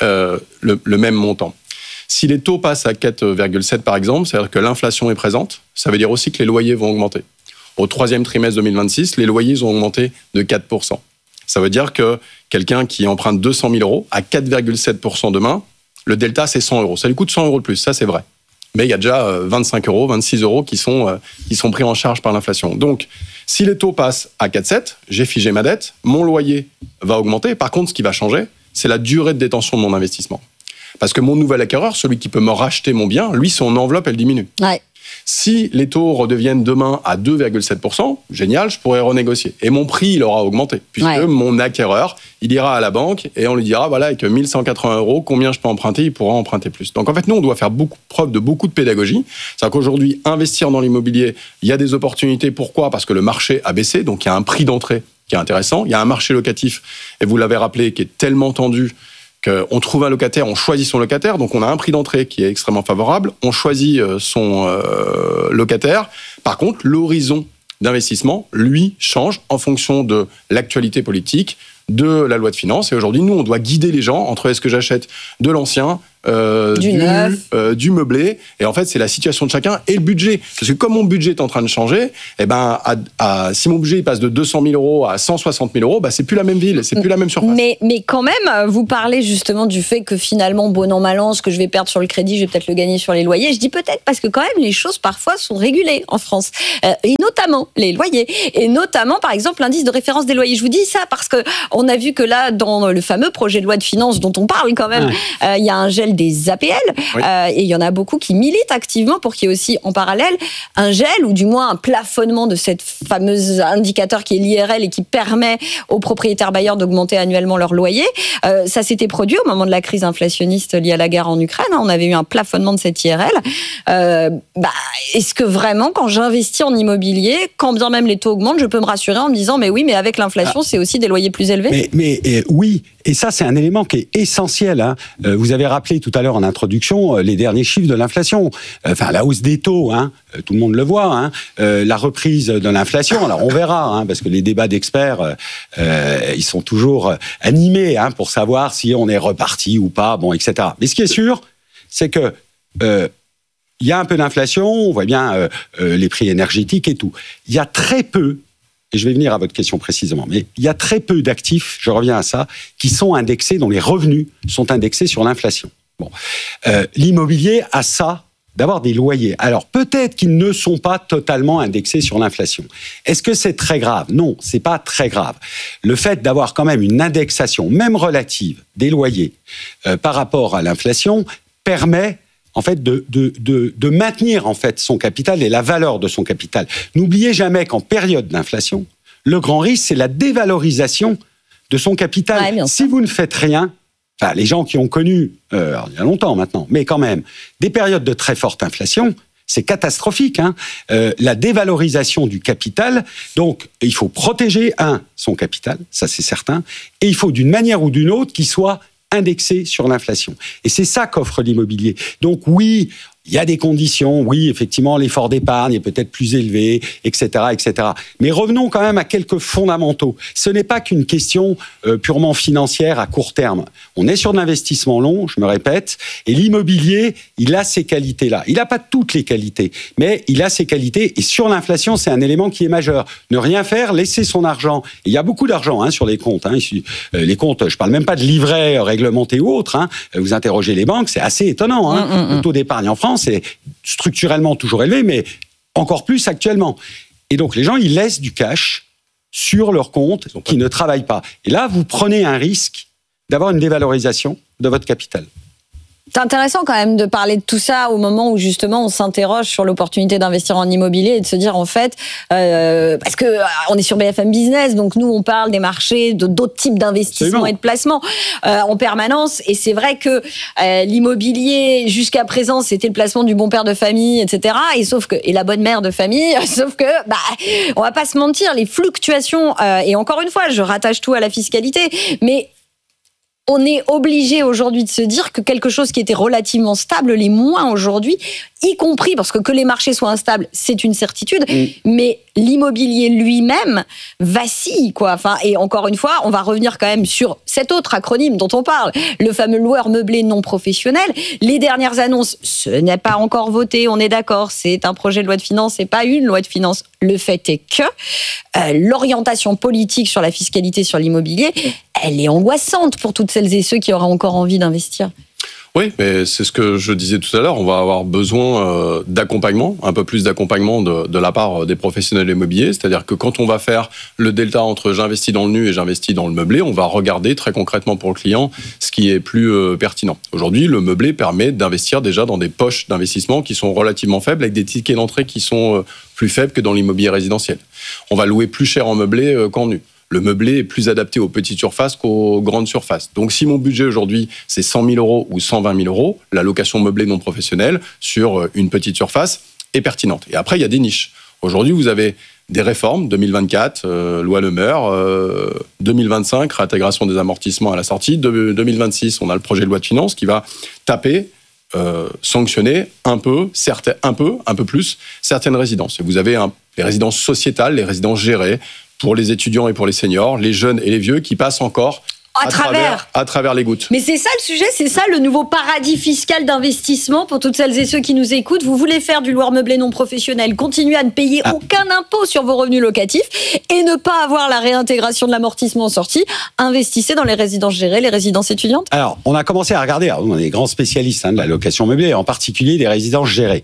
le même montant. Si les taux passent à 4,7 par exemple, c'est-à-dire que l'inflation est présente, ça veut dire aussi que les loyers vont augmenter. Au troisième trimestre 2026, les loyers ont augmenté de 4%. Ça veut dire que quelqu'un qui emprunte 200 000 euros à 4,7% demain, le delta c'est 100 euros. Ça lui coûte 100 euros de plus, ça c'est vrai. Mais il y a déjà 25 euros, 26 euros qui sont pris en charge par l'inflation. Donc, si les taux passent à 4,7, j'ai figé ma dette, mon loyer va augmenter. Par contre, ce qui va changer, c'est la durée de détention de mon investissement. Parce que mon nouvel acquéreur, celui qui peut me racheter mon bien, lui, son enveloppe, elle diminue. Ouais. Si les taux redeviennent demain à 2,7%, génial, je pourrais renégocier. Et mon prix, il aura augmenté, puisque mon acquéreur, il ira à la banque et on lui dira, voilà, avec 1 180 €, combien je peux emprunter, il pourra emprunter plus. Donc en fait, nous, on doit faire preuve de beaucoup de pédagogie. C'est-à-dire qu'aujourd'hui, investir dans l'immobilier, il y a des opportunités. Pourquoi ? Parce que le marché a baissé, donc il y a un prix d'entrée qui est intéressant. Il y a un marché locatif, et vous l'avez rappelé, qui est tellement tendu qu'on trouve un locataire, on choisit son locataire, donc on a un prix d'entrée qui est extrêmement favorable, on choisit son locataire. Par contre, l'horizon d'investissement, lui, change en fonction de l'actualité politique, de la loi de finances. Et aujourd'hui, nous, on doit guider les gens entre est-ce que j'achète de l'ancien, du neuf, du meublé. Et en fait, c'est la situation de chacun et le budget. Parce que comme mon budget est en train de changer, eh ben, si mon budget passe de 200 000 € à 160 000 €, c'est plus la même ville, c'est plus la même surface. Mais quand même, vous parlez justement du fait que finalement, bon an, mal an, ce que je vais perdre sur le crédit, je vais peut-être le gagner sur les loyers. Je dis peut-être parce que quand même, les choses parfois sont régulées en France. Et notamment les loyers. Et notamment, par exemple, l'indice de référence des loyers. Je vous dis ça parce que on a vu que là, dans le fameux projet de loi de finances dont on parle quand même, il y a un gel des APL, et il y en a beaucoup qui militent activement pour qu'il y ait aussi en parallèle un gel ou du moins un plafonnement de cette fameuse indicateur qui est l'IRL et qui permet aux propriétaires bailleurs d'augmenter annuellement leur loyer. Ça s'était produit au moment de la crise inflationniste liée à la guerre en Ukraine. On avait eu un plafonnement de cette IRL. Est-ce que vraiment, quand j'investis en immobilier, quand bien même les taux augmentent, je peux me rassurer en me disant mais oui, mais avec l'inflation, c'est aussi des loyers plus élevés? Mais oui, et ça c'est un élément qui est essentiel. Vous avez rappelé tout à l'heure en introduction les derniers chiffres de l'inflation. La hausse des taux, tout le monde le voit. La reprise de l'inflation, alors on verra, parce que les débats d'experts, ils sont toujours animés pour savoir si on est reparti ou pas, etc. Mais ce qui est sûr, c'est que il y a un peu d'inflation, on voit bien les prix énergétiques et tout. Il y a très peu, et je vais venir à votre question précisément, mais il y a très peu d'actifs, je reviens à ça, qui sont indexés, dont les revenus sont indexés sur l'inflation. L'immobilier a ça, d'avoir des loyers. Alors peut-être qu'ils ne sont pas totalement indexés sur l'inflation. Est-ce que c'est très grave ? Non, c'est pas très grave. Le fait d'avoir quand même une indexation, même relative, des loyers par rapport à l'inflation, permet en fait de maintenir en fait son capital et la valeur de son capital. N'oubliez jamais qu'en période d'inflation, le grand risque, c'est la dévalorisation de son capital. Si vous ne faites rien, les gens qui ont connu, il y a longtemps maintenant, mais quand même, des périodes de très forte inflation, c'est catastrophique. La dévalorisation du capital, donc il faut protéger, son capital, ça c'est certain, et il faut d'une manière ou d'une autre qu'il soit indexé sur l'inflation. Et c'est ça qu'offre l'immobilier. Donc oui, il y a des conditions, oui, effectivement, l'effort d'épargne est peut-être plus élevé, etc., etc. Mais revenons quand même à quelques fondamentaux. Ce n'est pas qu'une question purement financière à court terme. On est sur de l'investissement long, je me répète, et l'immobilier, il a ces qualités-là. Il n'a pas toutes les qualités, mais il a ces qualités, et sur l'inflation, c'est un élément qui est majeur. Ne rien faire, laisser son argent. Et il y a beaucoup d'argent sur les comptes. Les comptes, je ne parle même pas de livrets réglementés ou autres. Vous interrogez les banques, c'est assez étonnant. Le taux d'épargne en France, c'est structurellement toujours élevé, mais encore plus actuellement. Et donc, les gens, ils laissent du cash sur leur compte qui ne travaillent pas. Et là, vous prenez un risque d'avoir une dévalorisation de votre capital. C'est intéressant quand même de parler de tout ça au moment où justement on s'interroge sur l'opportunité d'investir en immobilier et de se dire en fait, parce que on est sur BFM Business, donc nous on parle des marchés, d'autres types d'investissements et de placements en permanence. Et c'est vrai que l'immobilier jusqu'à présent c'était le placement du bon père de famille, etc. Et la bonne mère de famille, sauf que on va pas se mentir, les fluctuations et encore une fois je rattache tout à la fiscalité, mais on est obligé aujourd'hui de se dire que quelque chose qui était relativement stable l'est moins aujourd'hui, y compris parce que les marchés soient instables, c'est une certitude, mais l'immobilier lui-même vacille, et encore une fois, on va revenir quand même sur cet autre acronyme dont on parle, le fameux loueur meublé non professionnel. Les dernières annonces, ce n'est pas encore voté, on est d'accord, c'est un projet de loi de finances, c'est pas une loi de finances. Le fait est que l'orientation politique sur la fiscalité sur l'immobilier, elle est angoissante pour toutes celles et ceux qui auraient encore envie d'investir. Oui, mais c'est ce que je disais tout à l'heure. On va avoir besoin d'accompagnement, un peu plus d'accompagnement de la part des professionnels immobiliers. C'est-à-dire que quand on va faire le delta entre j'investis dans le nu et j'investis dans le meublé, on va regarder très concrètement pour le client ce qui est plus pertinent. Aujourd'hui, le meublé permet d'investir déjà dans des poches d'investissement qui sont relativement faibles, avec des tickets d'entrée qui sont plus faibles que dans l'immobilier résidentiel. On va louer plus cher en meublé qu'en nu. Le meublé est plus adapté aux petites surfaces qu'aux grandes surfaces. Donc, si mon budget aujourd'hui, c'est 100 000 euros ou 120 000 euros, la location meublée non professionnelle sur une petite surface est pertinente. Et après, il y a des niches. Aujourd'hui, vous avez des réformes, 2024, loi Le Meur, 2025, réintégration des amortissements à la sortie, 2026, on a le projet de loi de finances qui va taper, sanctionner un peu plus certaines résidences. Et vous avez les résidences sociétales, les résidences gérées, pour les étudiants et pour les seniors, les jeunes et les vieux qui passent encore à travers les gouttes. Mais c'est ça le sujet, c'est ça le nouveau paradis fiscal d'investissement pour toutes celles et ceux qui nous écoutent. Vous voulez faire du loueur meublé non professionnel, continuer à ne payer aucun impôt sur vos revenus locatifs et ne pas avoir la réintégration de l'amortissement en sortie. Investissez dans les résidences gérées, les résidences étudiantes. Alors, on a commencé à regarder, on est des grands spécialistes de la location meublée, en particulier des résidences gérées.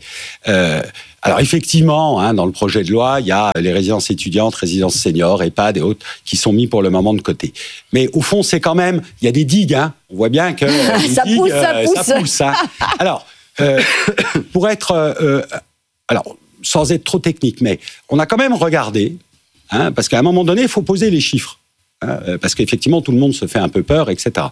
Alors effectivement, dans le projet de loi, il y a les résidences étudiantes, résidences seniors, EHPAD et autres qui sont mis pour le moment de côté. Mais au fond, c'est quand même, il y a des digues. On voit bien que ça pousse. Alors, pour être, alors sans être trop technique, mais on a quand même regardé, parce qu'à un moment donné, il faut poser les chiffres, parce qu'effectivement, tout le monde se fait un peu peur, etc.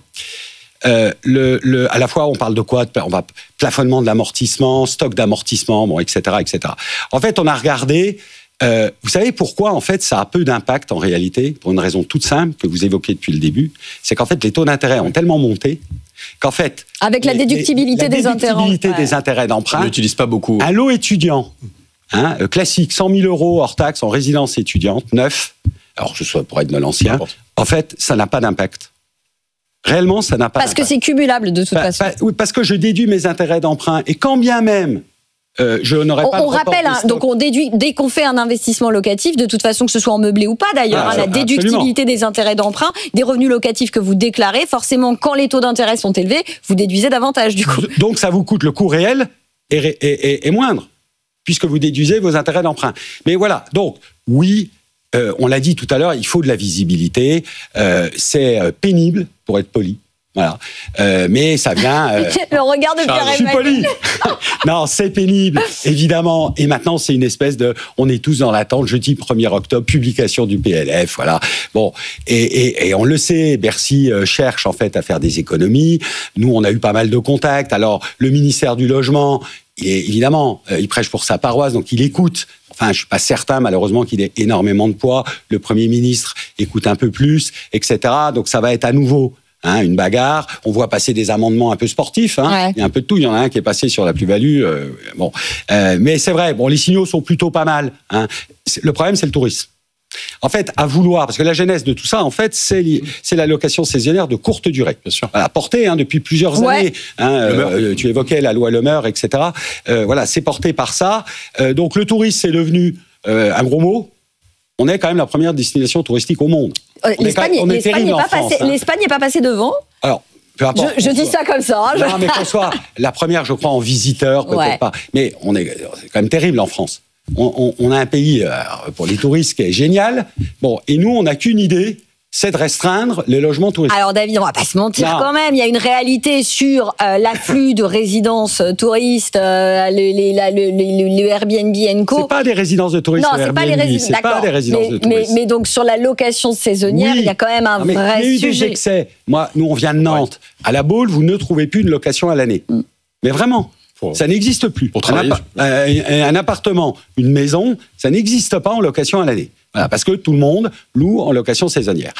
À la fois, on parle de quoi ? On va plafonnement de l'amortissement, stock d'amortissement, etc., etc. En fait, on a regardé. Vous savez pourquoi, en fait, ça a peu d'impact en réalité, pour une raison toute simple que vous évoquez depuis le début, c'est qu'en fait, les taux d'intérêt ont tellement monté qu'en fait, avec la déductibilité des intérêts d'emprunt, on n'utilise pas beaucoup. Un lot étudiant, classique, 100 000 euros hors taxe en résidence étudiante, neuf. Alors, pour être de l'ancien, en fait, ça n'a pas d'impact. Réellement, ça n'a pas d'impact. Parce que c'est cumulable de toute façon. Oui, parce que je déduis mes intérêts d'emprunt. Et quand bien même, je n'aurais pas... On rappelle, donc on déduit, dès qu'on fait un investissement locatif, de toute façon, que ce soit en meublé ou pas d'ailleurs, la déductibilité des intérêts d'emprunt, des revenus locatifs que vous déclarez, forcément, quand les taux d'intérêt sont élevés, vous déduisez davantage du coup. Donc ça vous coûte, le coût réel est moindre, puisque vous déduisez vos intérêts d'emprunt. Mais voilà, donc oui... on l'a dit tout à l'heure, il faut de la visibilité. C'est pénible, pour être poli. Voilà. Mais ça vient... Le regard de Pierre-Emmanuel. Je suis poli. Non, c'est pénible, évidemment. Et maintenant, c'est une espèce de... On est tous dans l'attente, jeudi 1er octobre, publication du PLF, voilà. Bon, et on le sait, Bercy cherche en fait à faire des économies. Nous, on a eu pas mal de contacts. Alors, le ministère du Logement... Évidemment, il prêche pour sa paroisse, donc il écoute. Enfin, je ne suis pas certain, malheureusement, qu'il ait énormément de poids. Le Premier ministre écoute un peu plus, etc. Donc, ça va être à nouveau une bagarre. On voit passer des amendements un peu sportifs. Il y a un peu de tout. Il y en a un qui est passé sur la plus-value. Mais c'est vrai, les signaux sont plutôt pas mal. Le problème, c'est le tourisme. En fait, à vouloir, parce que la genèse de tout ça, en fait, c'est la location saisonnière de courte durée. Bien sûr. Voilà, portée depuis plusieurs années. Tu évoquais la loi Le Meur, etc. Voilà, c'est porté par ça. Donc le tourisme, c'est devenu un gros mot. On est quand même la première destination touristique au monde. L'Espagne n'est pas passée devant. Alors, peu importe. Je dis ça comme ça. Non, mais qu'on soit la première, je crois, en visiteur, peut-être pas. Mais c'est quand même terrible en France. On a un pays, pour les touristes, qui est génial. Et nous, on n'a qu'une idée, c'est de restreindre les logements touristiques. Alors David, on va pas se mentir quand même, il y a une réalité sur l'afflux de résidences touristes, le Airbnb & Co. C'est pas des résidences de touristes. Non, c'est pas les résidences de touristes. Mais donc sur la location saisonnière, il y a quand même un vrai sujet. Il y a eu des excès. Nous on vient de Nantes. À La Baule, vous ne trouvez plus une location à l'année. Mais vraiment. Ça n'existe plus. Pour travailler. Un appartement, une maison, ça n'existe pas en location à l'année. Voilà, parce que tout le monde loue en location saisonnière.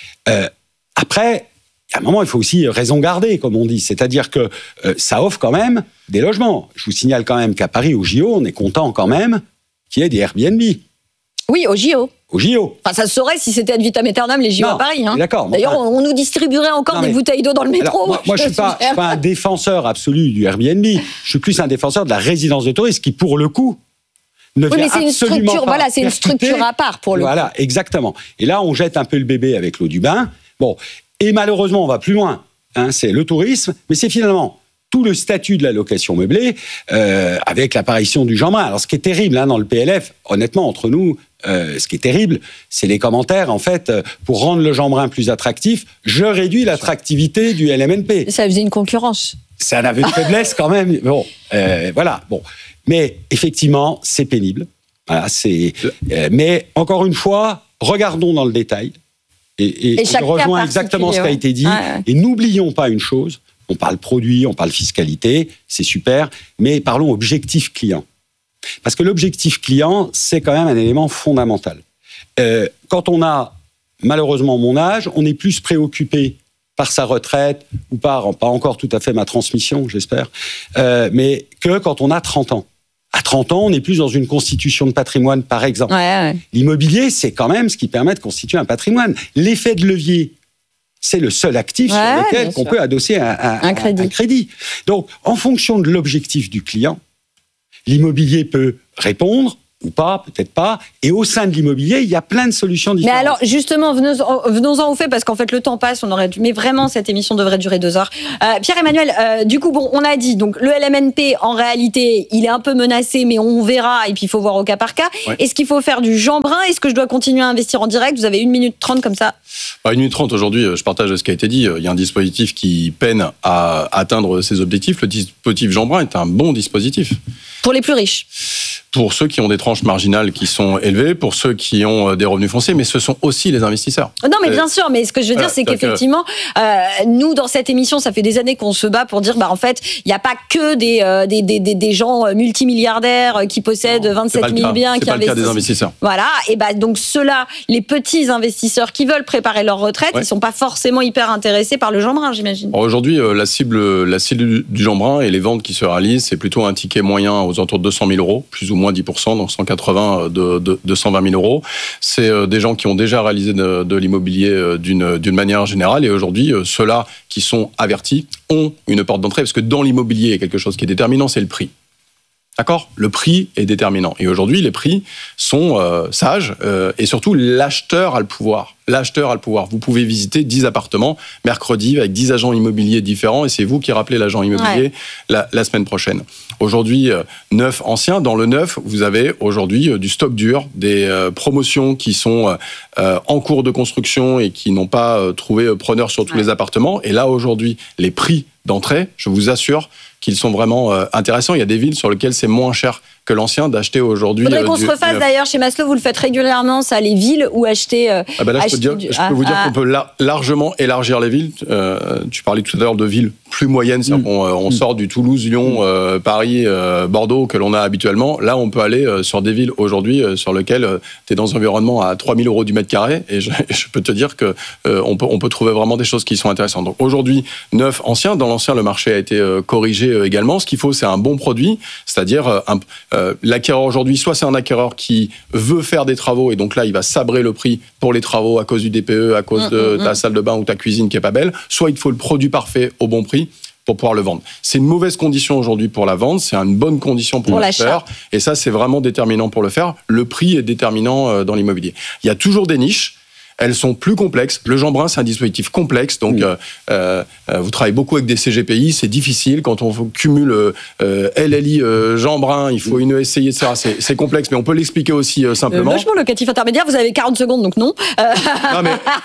Après, à un moment, il faut aussi raison garder, comme on dit. C'est-à-dire que ça offre quand même des logements. Je vous signale quand même qu'à Paris, au JO, on est content quand même qu'il y ait des Airbnb. Oui, au JO. Au JO. Enfin, ça se saurait si c'était ad vitam aeternam les JO à Paris. D'accord. D'ailleurs, on nous distribuerait encore des bouteilles d'eau dans le métro. Alors, moi je suis pas un défenseur absolu du Airbnb. Je suis plus un défenseur de la résidence de tourisme qui, pour le coup, ne vient absolument pas. Voilà, c'est une structure à part pour le coup. Voilà, exactement. Et là, on jette un peu le bébé avec l'eau du bain. Et malheureusement, on va plus loin. C'est le tourisme, mais c'est finalement tout le statut de la location meublée avec l'apparition du Jeanbrun. Alors, ce qui est terrible dans le PLF, honnêtement, entre nous, ce qui est terrible, c'est les commentaires. En fait, pour rendre le Jeanbrun plus attractif, je réduis l'attractivité du LMNP. Ça faisait une concurrence. C'est un aveu de faiblesse quand même. Bon, voilà. Bon, mais effectivement, c'est pénible. Voilà, mais encore une fois, regardons dans le détail. Et je rejoins exactement ce qui a été dit. Et n'oublions pas une chose. On parle produit, on parle fiscalité, c'est super, mais parlons objectif client. Parce que l'objectif client, c'est quand même un élément fondamental. Quand on a, malheureusement, mon âge, on est plus préoccupé par sa retraite ou pas encore tout à fait ma transmission, j'espère, mais que quand on a 30 ans. À 30 ans, on est plus dans une constitution de patrimoine, par exemple. L'immobilier, c'est quand même ce qui permet de constituer un patrimoine. L'effet de levier, c'est le seul actif sur lequel on peut adosser un crédit. Donc, en fonction de l'objectif du client, l'immobilier peut répondre ou pas, peut-être pas. Et au sein de l'immobilier, il y a plein de solutions différentes. Mais alors, justement, venons-en au fait, parce qu'en fait, le temps passe, mais vraiment, cette émission devrait durer 2 heures. Pierre-Emmanuel, du coup, on a dit, donc, le LMNP, en réalité, il est un peu menacé, mais on verra, et puis il faut voir au cas par cas. Ouais. Est-ce qu'il faut faire du Jeanbrun? Est-ce que je dois continuer à investir en direct? Vous avez 1 minute 30 comme ça. 1 minute 30, aujourd'hui, je partage ce qui a été dit. Il y a un dispositif qui peine à atteindre ses objectifs. Le dispositif Jeanbrun est un bon dispositif. Pour les plus riches? Pour ceux qui ont des tranches marginales qui sont élevées, pour ceux qui ont des revenus fonciers, mais ce sont aussi les investisseurs. Non, mais bien sûr, mais ce que je veux dire, c'est qu'effectivement, nous, dans cette émission, ça fait des années qu'on se bat pour dire, en fait, il n'y a pas que des gens multimilliardaires qui possèdent 27 000 biens, qui investissent. C'est pas le cas des investisseurs. Voilà, et donc ceux-là, les petits investisseurs qui veulent préparer leur retraite, ils ne sont pas forcément hyper intéressés par le Jeanbrun, j'imagine. Aujourd'hui, la cible du Jeanbrun et les ventes qui se réalisent, c'est plutôt un ticket moyen aux alentours de 200 000 euros, plus ou moins 10%, donc 180 de 120 000 euros. C'est des gens qui ont déjà réalisé de l'immobilier d'une manière générale. Et aujourd'hui, ceux-là qui sont avertis ont une porte d'entrée. Parce que dans l'immobilier, il y a quelque chose qui est déterminant, c'est le prix. D'accord ? Le prix est déterminant. Et aujourd'hui, les prix sont sages. Et surtout, l'acheteur a le pouvoir. L'acheteur a le pouvoir. Vous pouvez visiter 10 appartements mercredi avec 10 agents immobiliers différents. Et c'est vous qui rappelez l'agent immobilier la semaine prochaine. Aujourd'hui, neuf anciens. Dans le neuf, vous avez aujourd'hui du stock dur, des promotions qui sont en cours de construction et qui n'ont pas trouvé preneur sur tous les appartements. Et là, aujourd'hui, les prix d'entrée, je vous assure qu'ils sont vraiment intéressants. Il y a des villes sur lesquelles c'est moins cher que l'ancien d'acheter aujourd'hui. Il faudrait qu'on se refasse d'ailleurs chez Maslow, vous le faites régulièrement, ça, les villes ou acheter. Je peux vous dire qu'on peut largement élargir les villes. Tu parlais tout à l'heure de villes plus moyennes, c'est-à-dire qu'on sort du Toulouse, Lyon, Paris, Bordeaux que l'on a habituellement. Là, on peut aller sur des villes aujourd'hui sur lesquelles tu es dans un environnement à 3 000 euros du mètre carré. Et je peux te dire que on peut trouver vraiment des choses qui sont intéressantes. Donc aujourd'hui, neuf, ancien. Dans l'ancien, le marché a été corrigé également. Ce qu'il faut, c'est un bon produit, c'est-à-dire l'acquéreur aujourd'hui, soit c'est un acquéreur qui veut faire des travaux et donc là, il va sabrer le prix pour les travaux à cause du DPE, à cause de ta salle de bain ou ta cuisine qui est pas belle, soit il te faut le produit parfait au bon prix pour pouvoir le vendre. C'est une mauvaise condition aujourd'hui pour la vente, c'est une bonne condition pour l'acheteur. Et ça, c'est vraiment déterminant pour le faire. Le prix est déterminant dans l'immobilier. Il y a toujours des niches. Elles sont plus complexes. Le Jeanbrun, c'est un dispositif complexe. Donc, vous travaillez beaucoup avec des CGPI. C'est difficile. Quand on cumule LLI, Jeanbrun, il faut une SCI, etc. C'est complexe, mais on peut l'expliquer aussi simplement. Logement locatif intermédiaire, vous avez 40 secondes, donc non. Non,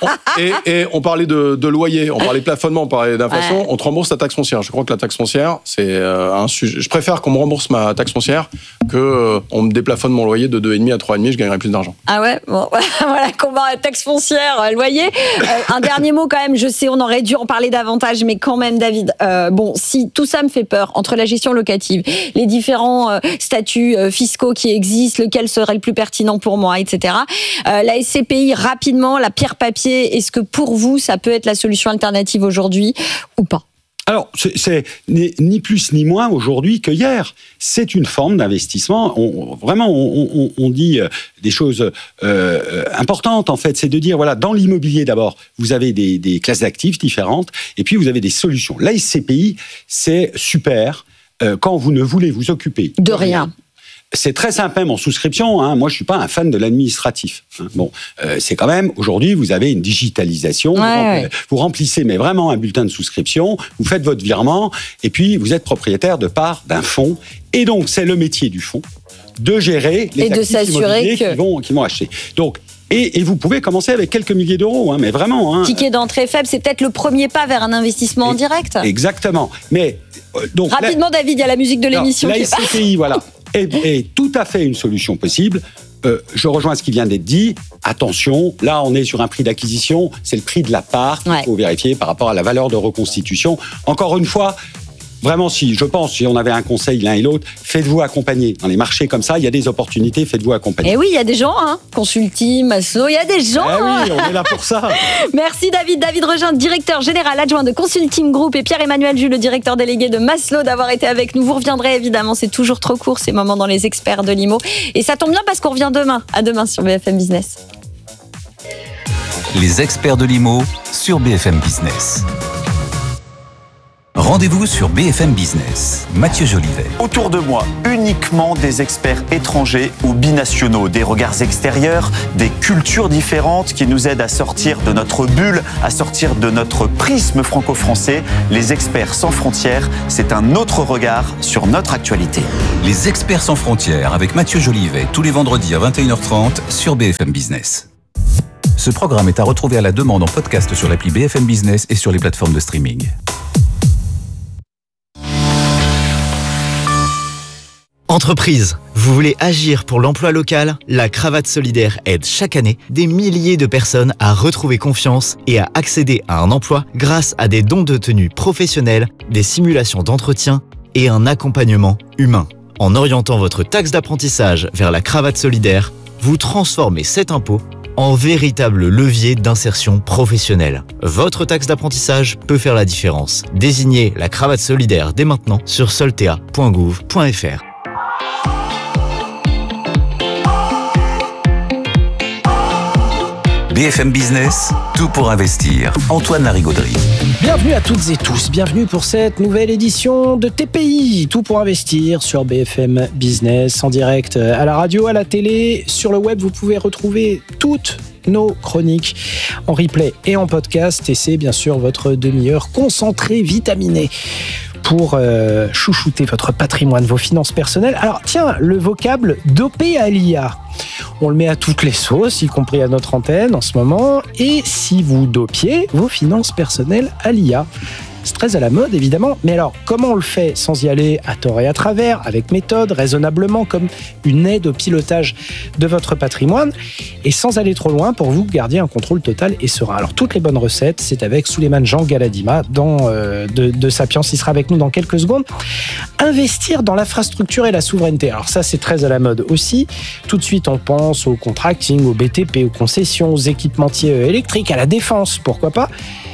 mais on parlait de loyer, on parlait de plafonnement, on parlait d'inflation. On te rembourse ta taxe foncière. Je crois que la taxe foncière, c'est un sujet. Je préfère qu'on me rembourse ma taxe foncière que on me déplafonne mon loyer de 2,5 à 3,5. Je gagnerai plus d'argent. Ah ouais, bon, voilà, combat taxe foncière. Loyer. Un dernier mot quand même, je sais, on aurait dû en parler davantage, mais quand même, David, si tout ça me fait peur, entre la gestion locative, les différents statuts fiscaux qui existent, lequel serait le plus pertinent pour moi, etc. La SCPI, rapidement, la pierre papier, est-ce que pour vous, ça peut être la solution alternative aujourd'hui ou pas ? Alors, c'est ni plus ni moins aujourd'hui que hier. C'est une forme d'investissement. On dit des choses importantes, en fait. C'est de dire, voilà, dans l'immobilier, d'abord, vous avez des classes d'actifs différentes, et puis vous avez des solutions. La SCPI, c'est super quand vous ne voulez vous occuper de rien. c'est très simple même en souscription. Hein. Moi, je suis pas un fan de l'administratif. Hein. Bon, c'est quand même aujourd'hui, vous avez une digitalisation. Vous remplissez, mais vraiment un bulletin de souscription. Vous faites votre virement, et puis vous êtes propriétaire de part d'un fonds. Et donc, c'est le métier du fonds de gérer les actifs immobiliers qui vont acheter. Donc, et vous pouvez commencer avec quelques milliers d'euros, hein, mais vraiment. Hein. Ticket d'entrée faible, c'est peut-être le premier pas vers un investissement en direct. Exactement. Mais donc rapidement, David, il y a la musique de l'émission. La SCPI, voilà, est tout à fait une solution possible. Je rejoins ce qui vient d'être dit. Attention, là, on est sur un prix d'acquisition. C'est le prix de la part qu'il faut vérifier par rapport à la valeur de reconstitution. Encore une fois. Vraiment, si on avait un conseil l'un et l'autre, faites-vous accompagner. Dans les marchés comme ça, il y a des opportunités, faites-vous accompagner. Et oui, il y a des gens, hein. Consulting, Maslow, il y a des gens. Oui, on est là pour ça. Merci David. David Regin, directeur général adjoint de Consulting Group, et Pierre-Emmanuel Jus, le directeur délégué de Maslow, d'avoir été avec nous. Vous reviendrez évidemment, c'est toujours trop court ces moments dans les experts de l'IMO. Et ça tombe bien parce qu'on revient demain. À demain sur BFM Business. Les experts de l'IMO sur BFM Business. Rendez-vous sur BFM Business. Mathieu Jolivet. Autour de moi, uniquement des experts étrangers ou binationaux, des regards extérieurs, des cultures différentes qui nous aident à sortir de notre bulle, à sortir de notre prisme franco-français. Les experts sans frontières, c'est un autre regard sur notre actualité. Les experts sans frontières avec Mathieu Jolivet, tous les vendredis à 21h30 sur BFM Business. Ce programme est à retrouver à la demande en podcast sur l'appli BFM Business et sur les plateformes de streaming. Entreprise, vous voulez agir pour l'emploi local ? La Cravate Solidaire aide chaque année des milliers de personnes à retrouver confiance et à accéder à un emploi grâce à des dons de tenue professionnels, des simulations d'entretien et un accompagnement humain. En orientant votre taxe d'apprentissage vers la Cravate Solidaire, vous transformez cet impôt en véritable levier d'insertion professionnelle. Votre taxe d'apprentissage peut faire la différence. Désignez la Cravate Solidaire dès maintenant sur soltea.gouv.fr. BFM Business, tout pour investir. Antoine Larigauderie. Bienvenue à toutes et tous, bienvenue pour cette nouvelle édition de TPI, tout pour investir sur BFM Business, en direct à la radio, à la télé, sur le web. Vous pouvez retrouver toutes nos chroniques en replay et en podcast, et c'est bien sûr votre demi-heure concentrée, vitaminée, pour chouchouter votre patrimoine, vos finances personnelles. Alors tiens, le vocable dopé à l'IA, on le met à toutes les sauces, y compris à notre antenne en ce moment. Et si vous dopiez vos finances personnelles à l'IA, c'est très à la mode évidemment, mais alors comment on le fait sans y aller à tort et à travers, avec méthode, raisonnablement, comme une aide au pilotage de votre patrimoine, et sans aller trop loin pour vous garder un contrôle total et serein. Alors toutes les bonnes recettes, c'est avec Souleymane Jean Galadima de Sapiens, il sera avec nous dans quelques secondes. Investir dans l'infrastructure et la souveraineté, alors ça c'est très à la mode aussi. Tout de suite on pense au contracting, au BTP, aux concessions, aux équipementiers électriques, à la défense, pourquoi pas.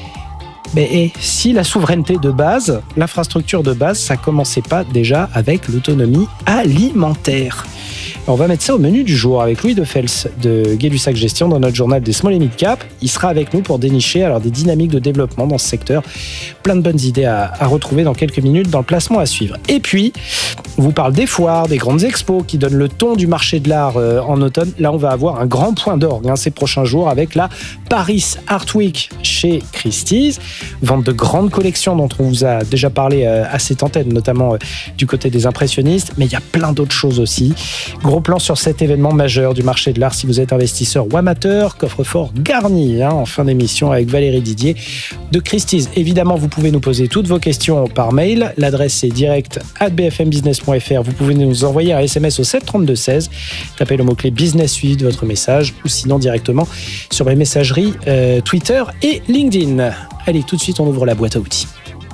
Mais si la souveraineté de base, l'infrastructure de base, ça commençait pas déjà avec l'autonomie alimentaire? On va mettre ça au menu du jour avec Louis Defels de Gay-Lussac Gestion dans notre journal des Small et Mid Cap. Il sera avec nous pour dénicher des dynamiques de développement dans ce secteur. Plein de bonnes idées à retrouver dans quelques minutes dans le placement à suivre. Et puis, on vous parle des foires, des grandes expos qui donnent le ton du marché de l'art en automne. Là, on va avoir un grand point d'orgue ces prochains jours avec la Paris Art Week chez Christie's. Vente de grandes collections dont on vous a déjà parlé à cette antenne, notamment du côté des impressionnistes. Mais il y a plein d'autres choses aussi. Gros plan sur cet événement majeur du marché de l'art si vous êtes investisseur ou amateur. Coffre-fort garni en fin d'émission avec Valérie Didier de Christie's. Évidemment, vous pouvez nous poser toutes vos questions par mail. L'adresse est direct@bfmbusiness.fr. Vous pouvez nous envoyer un SMS au 732-16. Tapez le mot-clé business suivi de votre message ou sinon directement sur les messageries Twitter et LinkedIn. Allez, tout de suite, on ouvre la boîte à outils.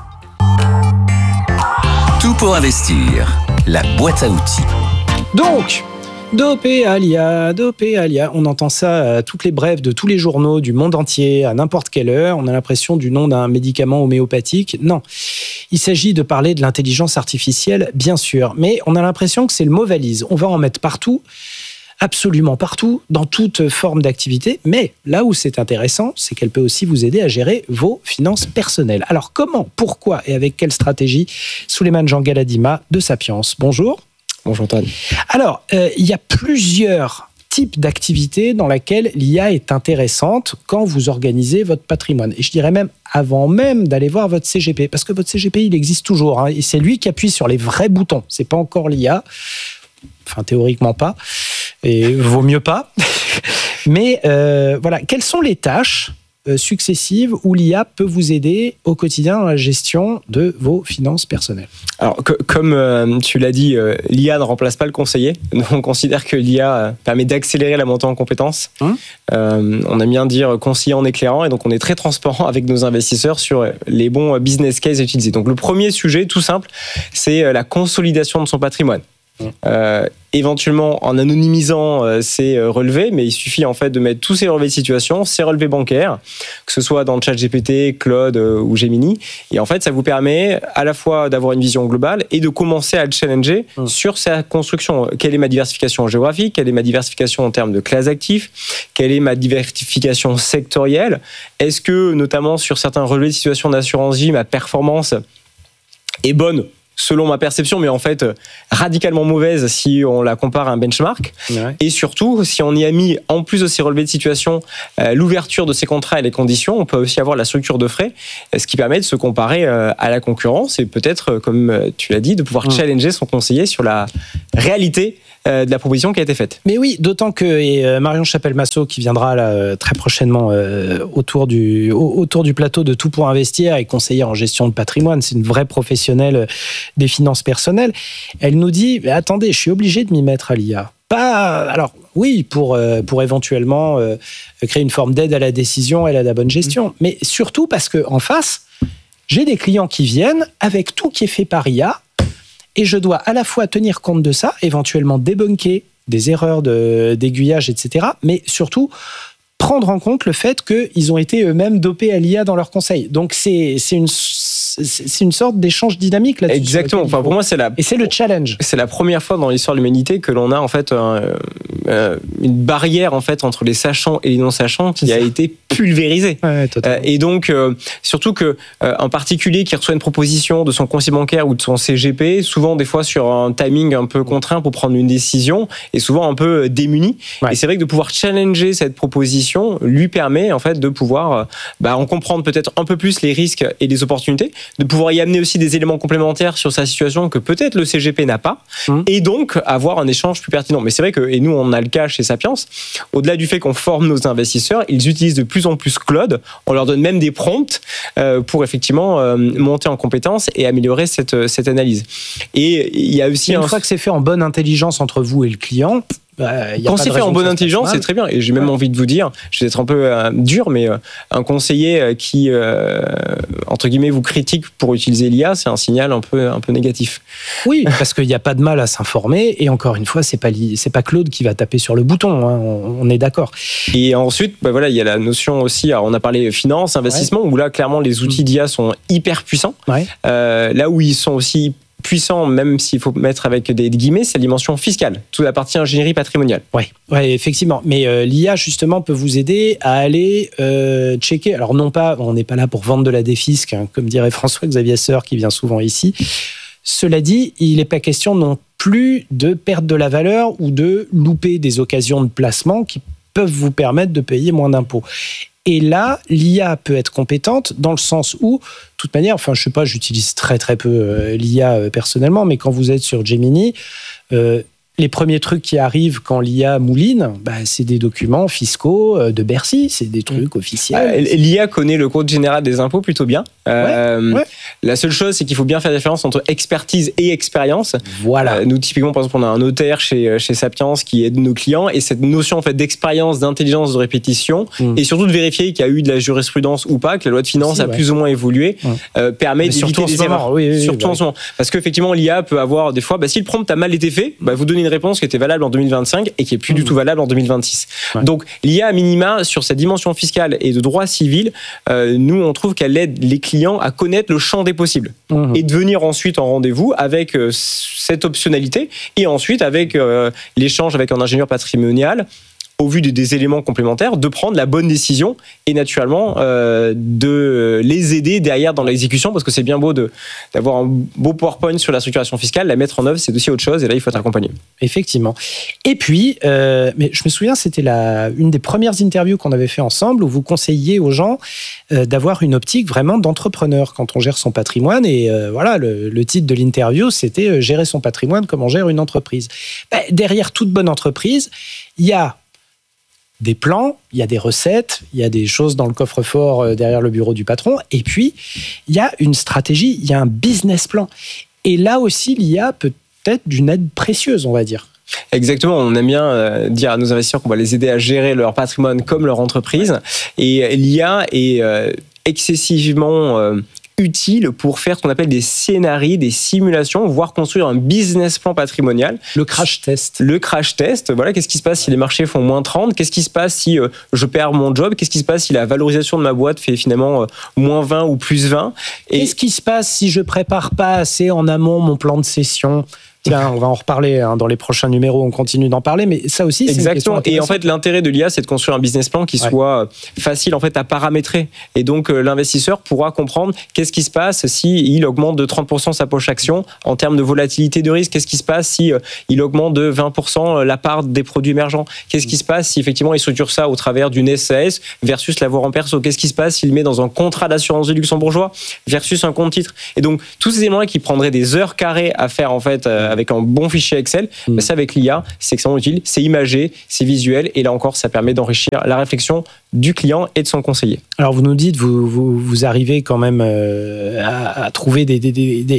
Tout pour investir, la boîte à outils. Donc, dopé à l'IA, on entend ça à toutes les brèves de tous les journaux du monde entier, à n'importe quelle heure. On a l'impression du nom d'un médicament homéopathique. Non, il s'agit de parler de l'intelligence artificielle, bien sûr, mais on a l'impression que c'est le mot valise. On va en mettre partout, absolument partout, dans toute forme d'activité, mais là où c'est intéressant, c'est qu'elle peut aussi vous aider à gérer vos finances personnelles. Alors comment, pourquoi et avec quelle stratégie? Souleymane Jean Galadima de Sapiens. Bonjour. Bonjour Antoine. Alors, il y a plusieurs types d'activités dans lesquelles l'IA est intéressante quand vous organisez votre patrimoine. Et je dirais même avant même d'aller voir votre CGP, parce que votre CGP, il existe toujours, hein, et c'est lui qui appuie sur les vrais boutons. C'est pas encore l'IA, enfin théoriquement pas, et vaut mieux pas. Mais voilà, quelles sont les tâches successives où l'IA peut vous aider au quotidien dans la gestion de vos finances personnelles? Alors, comme tu l'as dit, l'IA ne remplace pas le conseiller. Nous, on considère que l'IA permet d'accélérer la montée en compétences. On aime bien dire conseiller en éclairant, et donc on est très transparent avec nos investisseurs sur les bons business cases à utiliser. Donc le premier sujet, tout simple, c'est la consolidation de son patrimoine. Éventuellement en anonymisant ces relevés, mais il suffit en fait de mettre tous ces relevés de situation, ces relevés bancaires, que ce soit dans le ChatGPT, Claude ou Gemini, et en fait ça vous permet à la fois d'avoir une vision globale et de commencer à le challenger sur sa construction. Quelle est ma diversification géographique? Quelle est ma diversification en termes de classes d'actifs? Quelle est ma diversification sectorielle? Est-ce que notamment sur certains relevés de situation d'assurance vie, ma performance est bonne selon ma perception, mais en fait radicalement mauvaise si on la compare à un benchmark. Ouais. Et surtout, si on y a mis, en plus de ces relevés de situation, l'ouverture de ces contrats et les conditions, on peut aussi avoir la structure de frais, ce qui permet de se comparer à la concurrence et peut-être, comme tu l'as dit, de pouvoir challenger son conseiller sur la réalité de la proposition qui a été faite. Mais oui, d'autant que Marion Chapelle-Massot, qui viendra là, très prochainement autour du plateau de Tout pour investir, est conseillère en gestion de patrimoine, c'est une vraie professionnelle des finances personnelles, elle nous dit, mais attendez, je suis obligé de m'y mettre à l'IA. Alors oui, pour éventuellement créer une forme d'aide à la décision et à la bonne gestion, mais surtout parce qu'en face, j'ai des clients qui viennent avec tout qui est fait par IA, et je dois à la fois tenir compte de ça, éventuellement débunker des erreurs d'aiguillage, etc., mais surtout prendre en compte le fait qu'ils ont été eux-mêmes dopés à l'IA dans leurs conseils. Donc c'est une sorte d'échange dynamique là-dessus. Exactement. Enfin, pour moi, et c'est le challenge. C'est la première fois dans l'histoire de l'humanité que l'on a en fait une barrière en fait entre les sachants et les non-sachants qui a été pulvérisée. Ouais, et donc surtout que un particulier qui reçoit une proposition de son conseiller bancaire ou de son CGP, souvent des fois sur un timing un peu contraint pour prendre une décision, est souvent un peu démuni. Ouais. Et c'est vrai que de pouvoir challenger cette proposition lui permet en fait de pouvoir en comprendre peut-être un peu plus les risques et les opportunités, de pouvoir y amener aussi des éléments complémentaires sur sa situation que peut-être le CGP n'a pas, et donc avoir un échange plus pertinent. Mais c'est vrai que, et nous on a le cas chez Sapiens, au-delà du fait qu'on forme nos investisseurs, ils utilisent de plus en plus Claude, on leur donne même des prompts pour effectivement monter en compétences et améliorer cette analyse. Et il y a aussi une fois que c'est fait en bonne intelligence entre vous et le client, quand c'est fait en bonne intelligence, c'est très bien. Et j'ai même envie de vous dire, je vais être un peu dur, mais un conseiller qui, entre guillemets, vous critique pour utiliser l'IA, c'est un signal un peu négatif. Oui, parce qu'il n'y a pas de mal à s'informer. Et encore une fois, c'est pas Claude qui va taper sur le bouton. Hein, on est d'accord. Et ensuite, voilà, il y a la notion aussi. Alors on a parlé finance, investissement, où là, clairement, les outils d'IA sont hyper puissants. Ouais. Là où ils sont aussi puissant, même s'il faut mettre avec des guillemets, c'est la dimension fiscale, toute la partie ingénierie patrimoniale. Oui, effectivement. Mais l'IA, justement, peut vous aider à aller checker. Alors, non pas, on n'est pas là pour vendre de la défisque, hein, comme dirait François-Xavier Seur, qui vient souvent ici. Cela dit, il n'est pas question non plus de perdre de la valeur ou de louper des occasions de placement qui peuvent vous permettre de payer moins d'impôts. Et là, l'IA peut être compétente dans le sens où, de toute manière, enfin, je sais pas, j'utilise très très peu l'IA personnellement, mais quand vous êtes sur Gemini, les premiers trucs qui arrivent quand l'IA mouline, c'est des documents fiscaux de Bercy, c'est des trucs officiels. L'IA connaît le code général des impôts plutôt bien. La seule chose, c'est qu'il faut bien faire la différence entre expertise et expérience. Voilà. Nous, typiquement, par exemple, on a un notaire chez Sapiens qui aide nos clients, et cette notion en fait d'expérience, d'intelligence, de répétition, et surtout de vérifier qu'il y a eu de la jurisprudence ou pas, que la loi de finances a plus ou moins évolué, permet d'éviter des erreurs. Surtout en ce moment. Parce qu'effectivement, l'IA peut avoir des fois, si le prompt a mal été fait, vous donnez une réponse qui était valable en 2025 et qui est plus du tout valable en 2026. Donc l'IA à minima sur sa dimension fiscale et de droit civil, nous on trouve qu'elle aide les clients à connaître le champ des possibles et de venir ensuite en rendez-vous avec cette optionnalité et ensuite avec l'échange avec un ingénieur patrimonial au vu des éléments complémentaires, de prendre la bonne décision et naturellement de les aider derrière dans l'exécution, parce que c'est bien beau d'avoir un beau PowerPoint sur la structuration fiscale, la mettre en œuvre, c'est aussi autre chose, et là, il faut être accompagné. Effectivement. Et puis, mais je me souviens, c'était une des premières interviews qu'on avait fait ensemble, où vous conseilliez aux gens d'avoir une optique vraiment d'entrepreneur quand on gère son patrimoine. Et voilà, le titre de l'interview, c'était « Gérer son patrimoine comme on gère une entreprise ». Derrière toute bonne entreprise, il y a des plans, il y a des recettes, il y a des choses dans le coffre-fort derrière le bureau du patron, et puis il y a une stratégie, il y a un business plan. Et là aussi, l'IA peut être d'une aide précieuse, on va dire. Exactement, on aime bien dire à nos investisseurs qu'on va les aider à gérer leur patrimoine comme leur entreprise, et l'IA est excessivement utile pour faire ce qu'on appelle des scénarios, des simulations, voire construire un business plan patrimonial. Le crash test. Le crash test, voilà, qu'est-ce qui se passe si les marchés font moins 30 ? Qu'est-ce qui se passe si je perds mon job ? Qu'est-ce qui se passe si la valorisation de ma boîte fait finalement moins 20 ou plus 20 ? Qu'est-ce qui se passe si je prépare pas assez en amont mon plan de cession ? Tiens, on va en reparler dans les prochains numéros, on continue d'en parler, mais ça aussi, c'est exactement. Une question intéressante. Et en fait, l'intérêt de l'IA, c'est de construire un business plan qui soit facile en fait à paramétrer. Et donc, l'investisseur pourra comprendre qu'est-ce qui se passe si il augmente de 30% sa poche action en termes de volatilité de risque. Qu'est-ce qui se passe si il augmente de 20% la part des produits émergents. Qu'est-ce qui se passe si effectivement il structure ça au travers d'une SAS versus l'avoir en perso. Qu'est-ce qui se passe s'il met dans un contrat d'assurance de luxembourgeois versus un compte titre. Et donc, tous ces éléments-là qui prendraient des heures carrées à faire en fait avec un bon fichier Excel, mais ça avec l'IA, c'est extrêmement utile, c'est imagé, c'est visuel, et là encore, ça permet d'enrichir la réflexion du client et de son conseiller. Alors vous nous dites, vous arrivez quand même à trouver des